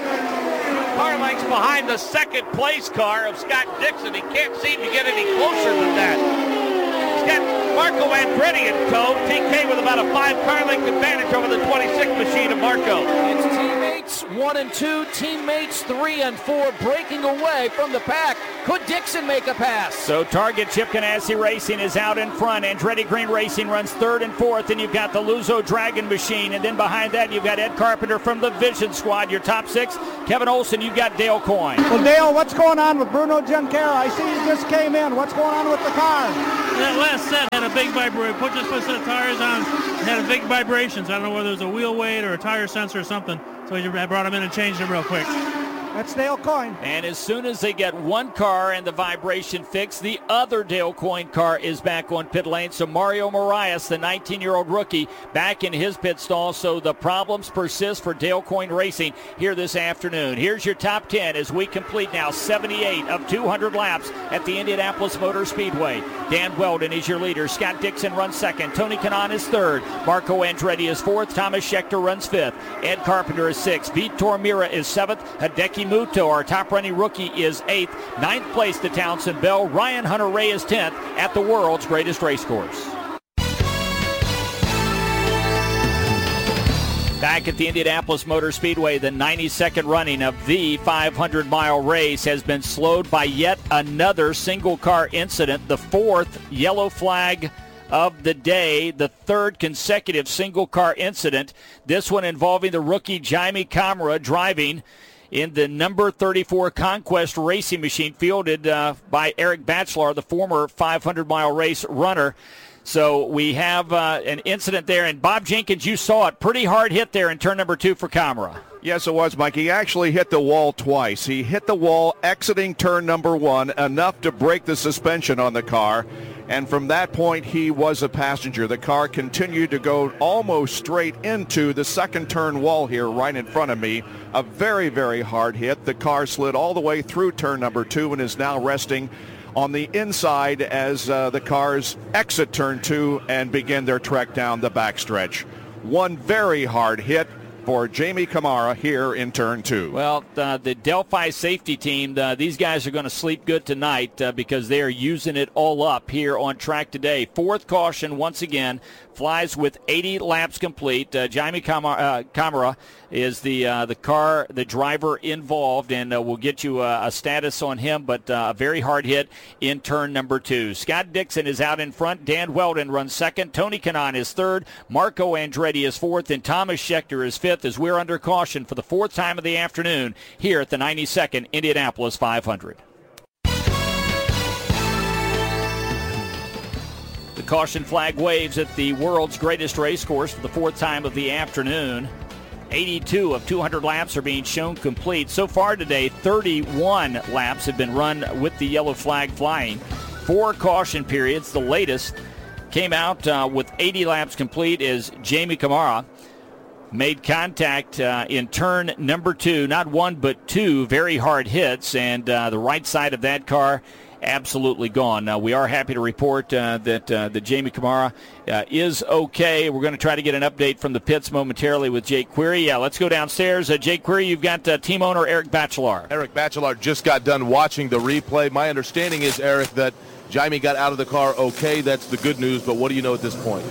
Car lengths behind the second place car of Scott Dixon. He can't seem to get any closer than that. He's got Marco Andretti in tow. T K with about a five car length advantage over the twenty-six machine of Marco. It's teammates one and two, teammates three and four breaking away from the pack. Could Dixon make a pass? So Target Chip Ganassi Racing is out in front. Andretti Green Racing runs third and fourth. And you've got the Luzo Dragon Machine. And then behind that, you've got Ed Carpenter from the Vision Squad. Your top six, Kevin Olson, you've got Dale Coyne. Well, Dale, what's going on with Bruno Junqueira? I see he just came in. What's going on with the car? That last set had a big vibration. Put just put a set of tires on, had a big vibrations. I don't know whether it was a wheel weight or a tire sensor or something. So I brought him in and changed him real quick. That's Dale Coyne. And as soon as they get one car and the vibration fixed, the other Dale Coyne car is back on pit lane. So Mario Marias, the nineteen-year-old rookie, back in his pit stall. So the problems persist for Dale Coyne Racing here this afternoon. Here's your top ten as we complete now seventy-eight of two hundred laps at the Indianapolis Motor Speedway. Dan Weldon is your leader. Scott Dixon runs second. Tony Kanaan is third. Marco Andretti is fourth. Thomas Scheckter runs fifth. Ed Carpenter is sixth. Vitor Mira is seventh. Hideki Muto, our top-running rookie, is eighth. Ninth place to Townsend Bell. Ryan Hunter-Ray is tenth at the world's greatest race course. Back at the Indianapolis Motor Speedway, the ninety-second running of the five hundred mile race has been slowed by yet another single-car incident, the fourth yellow flag of the day, the third consecutive single-car incident, this one involving the rookie Jaime Camara driving in the number thirty-four Conquest racing machine fielded uh, by Eric Batchelor, the former five hundred mile race runner. So we have uh, an incident there, and Bob Jenkins, you saw it. Pretty hard hit there in turn number two for Camara. Yes, it was, Mike. He actually hit the wall twice. He hit the wall exiting turn number one, enough to break the suspension on the car. And from that point, he was a passenger. The car continued to go almost straight into the second turn wall here right in front of me. A very, very hard hit. The car slid all the way through turn number two and is now resting on the inside as uh, the cars exit turn two and begin their trek down the backstretch. One very hard hit for Jaime Camara here in turn two. Well, uh, the Delphi safety team, uh, these guys are going to sleep good tonight uh, because they are using it all up here on track today. Fourth caution once again, flies with eighty laps complete. Uh, Jaime Camara, uh, Camara is the uh, the car, the driver involved, and uh, we'll get you a, a status on him, but uh, a very hard hit in turn number two. Scott Dixon is out in front. Dan Weldon runs second. Tony Kanaan is third. Marco Andretti is fourth, and Thomas Scheckter is fifth as we're under caution for the fourth time of the afternoon here at the ninety-second Indianapolis five hundred. The caution flag waves at the world's greatest race course for the fourth time of the afternoon. eighty-two of two hundred laps are being shown complete. So far today, thirty-one laps have been run with the yellow flag flying. Four caution periods. The latest came out uh, with eighty laps complete is Jaime Camara. made contact uh, in turn number two. Not one, but two very hard hits, and uh, the right side of that car absolutely gone. Now, we are happy to report uh, that uh, that Jamie Kamara uh, is okay. We're going to try to get an update from the pits momentarily with Jake Query. Yeah, let's go downstairs. Uh, Jake Query, you've got uh, team owner Eric Bachelard. Eric Bachelard just got done watching the replay. My understanding is, Eric, that Jamie got out of the car okay. That's the good news, but what do you know at this point?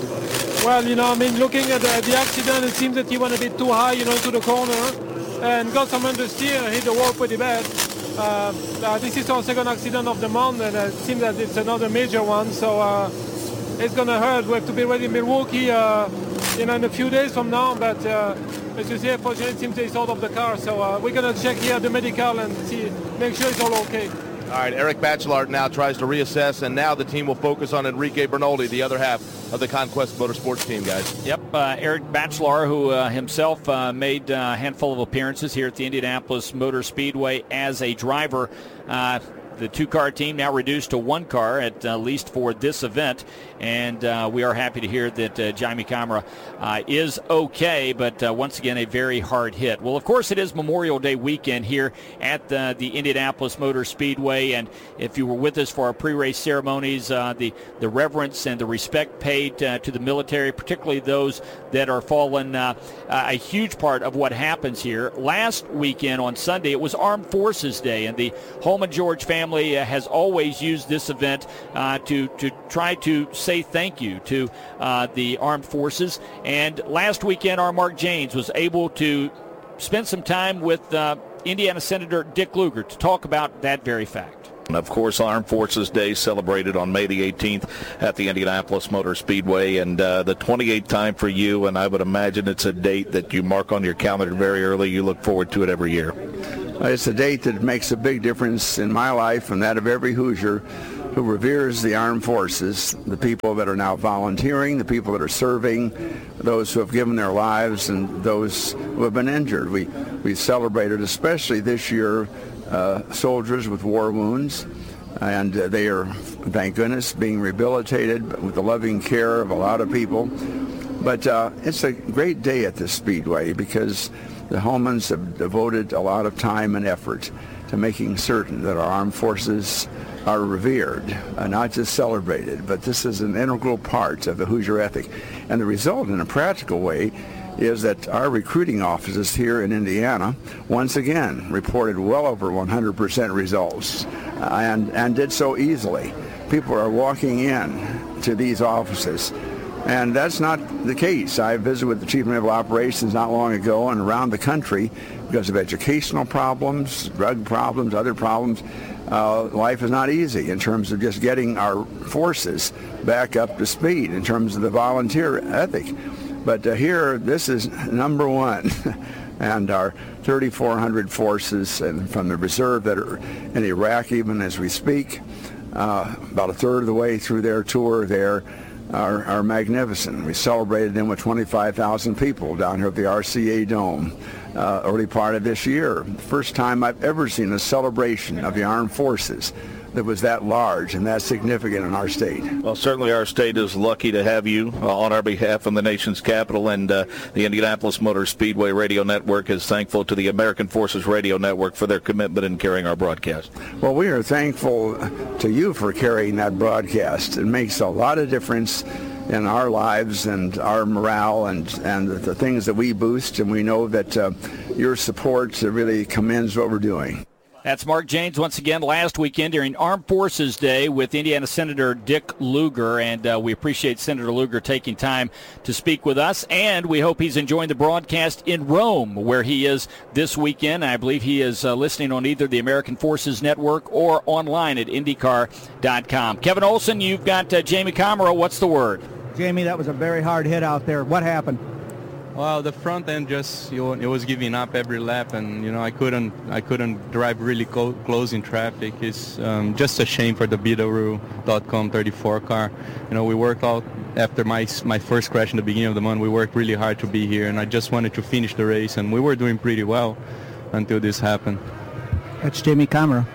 Well, you know, I mean, looking at the, the accident, it seems that he went a bit too high, you know, to the corner and got some understeer and hit the wall pretty bad. Uh, uh, this is our second accident of the month, and it seems that it's another major one, so uh, it's going to hurt. We have to be ready in Milwaukee uh, you know, in a few days from now, but uh, as you see, unfortunately, it seems he's out of the car, so uh, we're going to check here the medical and see, make sure it's all okay. All right, Eric Bachelard now tries to reassess, and now the team will focus on Enrique Bernoldi, the other half of the Conquest Motorsports team, guys. Yep, uh, Eric Bachelard, who uh, himself uh, made a handful of appearances here at the Indianapolis Motor Speedway as a driver. Uh, the two-car team now reduced to one car, at uh, least for this event, and uh, we are happy to hear that uh, Jamie Kamara uh, is okay, but uh, once again, a very hard hit. Well, of course, it is Memorial Day weekend here at the, the Indianapolis Motor Speedway, and if you were with us for our pre-race ceremonies, uh, the, the reverence and the respect paid uh, to the military, particularly those that are fallen, uh, uh, a huge part of what happens here. Last weekend on Sunday, it was Armed Forces Day, and the Holman George family uh, has always used this event uh, to, to try to say thank you to uh, the armed forces. And last weekend, our Mark Janes was able to spend some time with uh, Indiana Senator Dick Lugar to talk about that very fact. And of course, Armed Forces Day celebrated on May the eighteenth at the Indianapolis Motor Speedway, and uh, the twenty-eighth time for you, and I would imagine it's a date that you mark on your calendar very early. You look forward to it every year. It's a date that makes a big difference in my life and that of every Hoosier who reveres the armed forces, the people that are now volunteering, the people that are serving, those who have given their lives, and those who have been injured. We, we celebrated, especially this year, uh, soldiers with war wounds, and uh, they are, thank goodness, being rehabilitated with the loving care of a lot of people. But uh, it's a great day at the Speedway because the Holmans have devoted a lot of time and effort to making certain that our armed forces are revered, uh, not just celebrated, but this is an integral part of the Hoosier ethic. And the result in a practical way is that our recruiting offices here in Indiana once again reported well over one hundred percent results uh, and, and did so easily. People are walking in to these offices, and that's not the case. I visited with the Chief of Naval Operations not long ago, and around the country, because of educational problems, drug problems, other problems, uh, life is not easy in terms of just getting our forces back up to speed in terms of the volunteer ethic. But uh, here, this is number one. And our thirty-four hundred forces and from the reserve that are in Iraq even as we speak, uh, about a third of the way through their tour there, Are, are magnificent. We celebrated them with twenty-five thousand people down here at the R C A Dome uh, early part of this year. First time I've ever seen a celebration of the armed forces that was that large and that significant in our state. Well, certainly our state is lucky to have you uh, on our behalf in the nation's capital, and uh, the Indianapolis Motor Speedway Radio Network is thankful to the American Forces Radio Network for their commitment in carrying our broadcast. Well, we are thankful to you for carrying that broadcast. It makes a lot of difference in our lives and our morale and, and the things that we boost, and we know that uh, your support really commends what we're doing. That's Mark Janes once again last weekend during Armed Forces Day with Indiana Senator Dick Lugar, and uh, we appreciate Senator Lugar taking time to speak with us, and we hope he's enjoying the broadcast in Rome where he is this weekend. I believe he is uh, listening on either the American Forces Network or online at IndyCar dot com. Kevin Olson, you've got uh, Jamie Kamara. What's the word? Jamie, that was a very hard hit out there. What happened? Well, the front end just you know, it was giving up every lap, and you know I couldn't I couldn't drive really co- close in traffic. It's um, just a shame for the Bidaru dot com thirty-four car. You know we worked out after my my first crash in the beginning of the month. We worked really hard to be here, and I just wanted to finish the race, and we were doing pretty well until this happened. That's Jamie Kamara.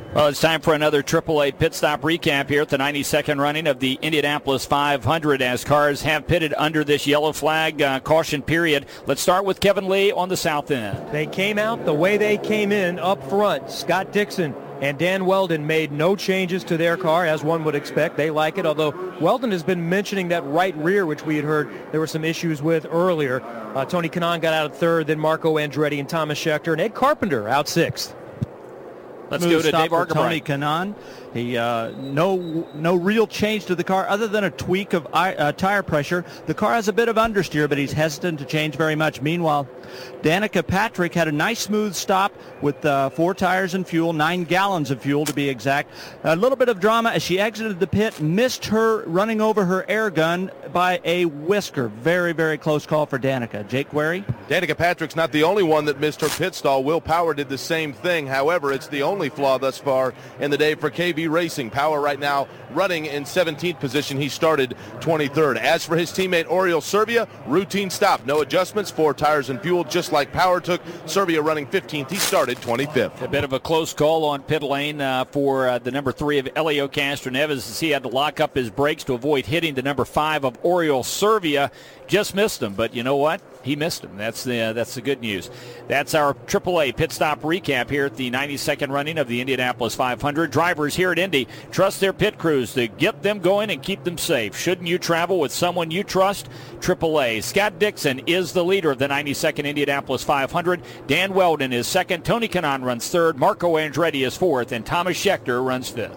Well, it's time for another triple A pit stop recap here at the ninety-second running of the Indianapolis five hundred as cars have pitted under this yellow flag uh, caution period. Let's start with Kevin Lee on the south end. They came out the way they came in up front. Scott Dixon and Dan Weldon made no changes to their car, as one would expect. They like it, although Weldon has been mentioning that right rear, which we had heard there were some issues with earlier. Uh, Tony Kanaan got out of third, then Marco Andretti and Thomas Schechter, and Ed Carpenter out sixth. Let's Smooth go to stop Dave for Argabright. Tony Kanaan. He uh, no no real change to the car other than a tweak of uh, tire pressure. The car has a bit of understeer, but he's hesitant to change very much. Meanwhile, Danica Patrick had a nice smooth stop with uh, four tires and fuel, nine gallons of fuel to be exact. A little bit of drama as she exited the pit, missed her running over her air gun by a whisker. Very, very close call for Danica. Jake Query? Danica Patrick's not the only one that missed her pit stall. Will Power did the same thing. However, it's the only flaw thus far in the day for K V Racing. Power right now running in seventeenth position. He started twenty-third. As for his teammate Oriol Servia, routine stop. No adjustments, four tires and fuel, just like Power took. Servia running fifteenth. He started twenty-fifth. A bit of a close call on pit lane uh, for uh, the number three of Elio Castroneves as he had to lock up his brakes to avoid hitting the number five of Oriol Servia. Just missed him, but you know what? He missed him. That's the uh, that's the good news. That's our triple A pit stop recap here at the ninety-second running of the Indianapolis five hundred. Drivers here at Indy trust their pit crews to get them going and keep them safe. Shouldn't you travel with someone you trust? triple A. Scott Dixon is the leader of the ninety-second Indianapolis five hundred. Dan Weldon is second. Tony Kanaan runs third. Marco Andretti is fourth, and Thomas Schechter runs fifth.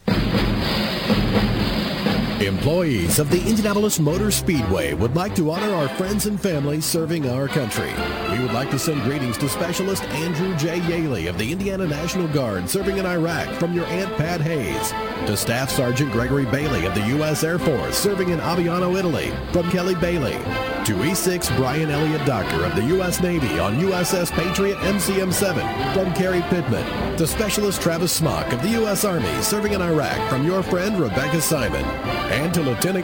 Employees of the Indianapolis Motor Speedway would like to honor our friends and family serving our country. We would like to send greetings to Specialist Andrew J. Yaley of the Indiana National Guard serving in Iraq from your Aunt Pat Hayes. To Staff Sergeant Gregory Bailey of the U S Air Force serving in Aviano, Italy from Kelly Bailey. To E six Brian Elliott Doctor of the U S Navy on U S S Patriot M C M seven from Carrie Pittman. To Specialist Travis Smock of the U S Army serving in Iraq from your friend Rebecca Simon. And to Lieutenant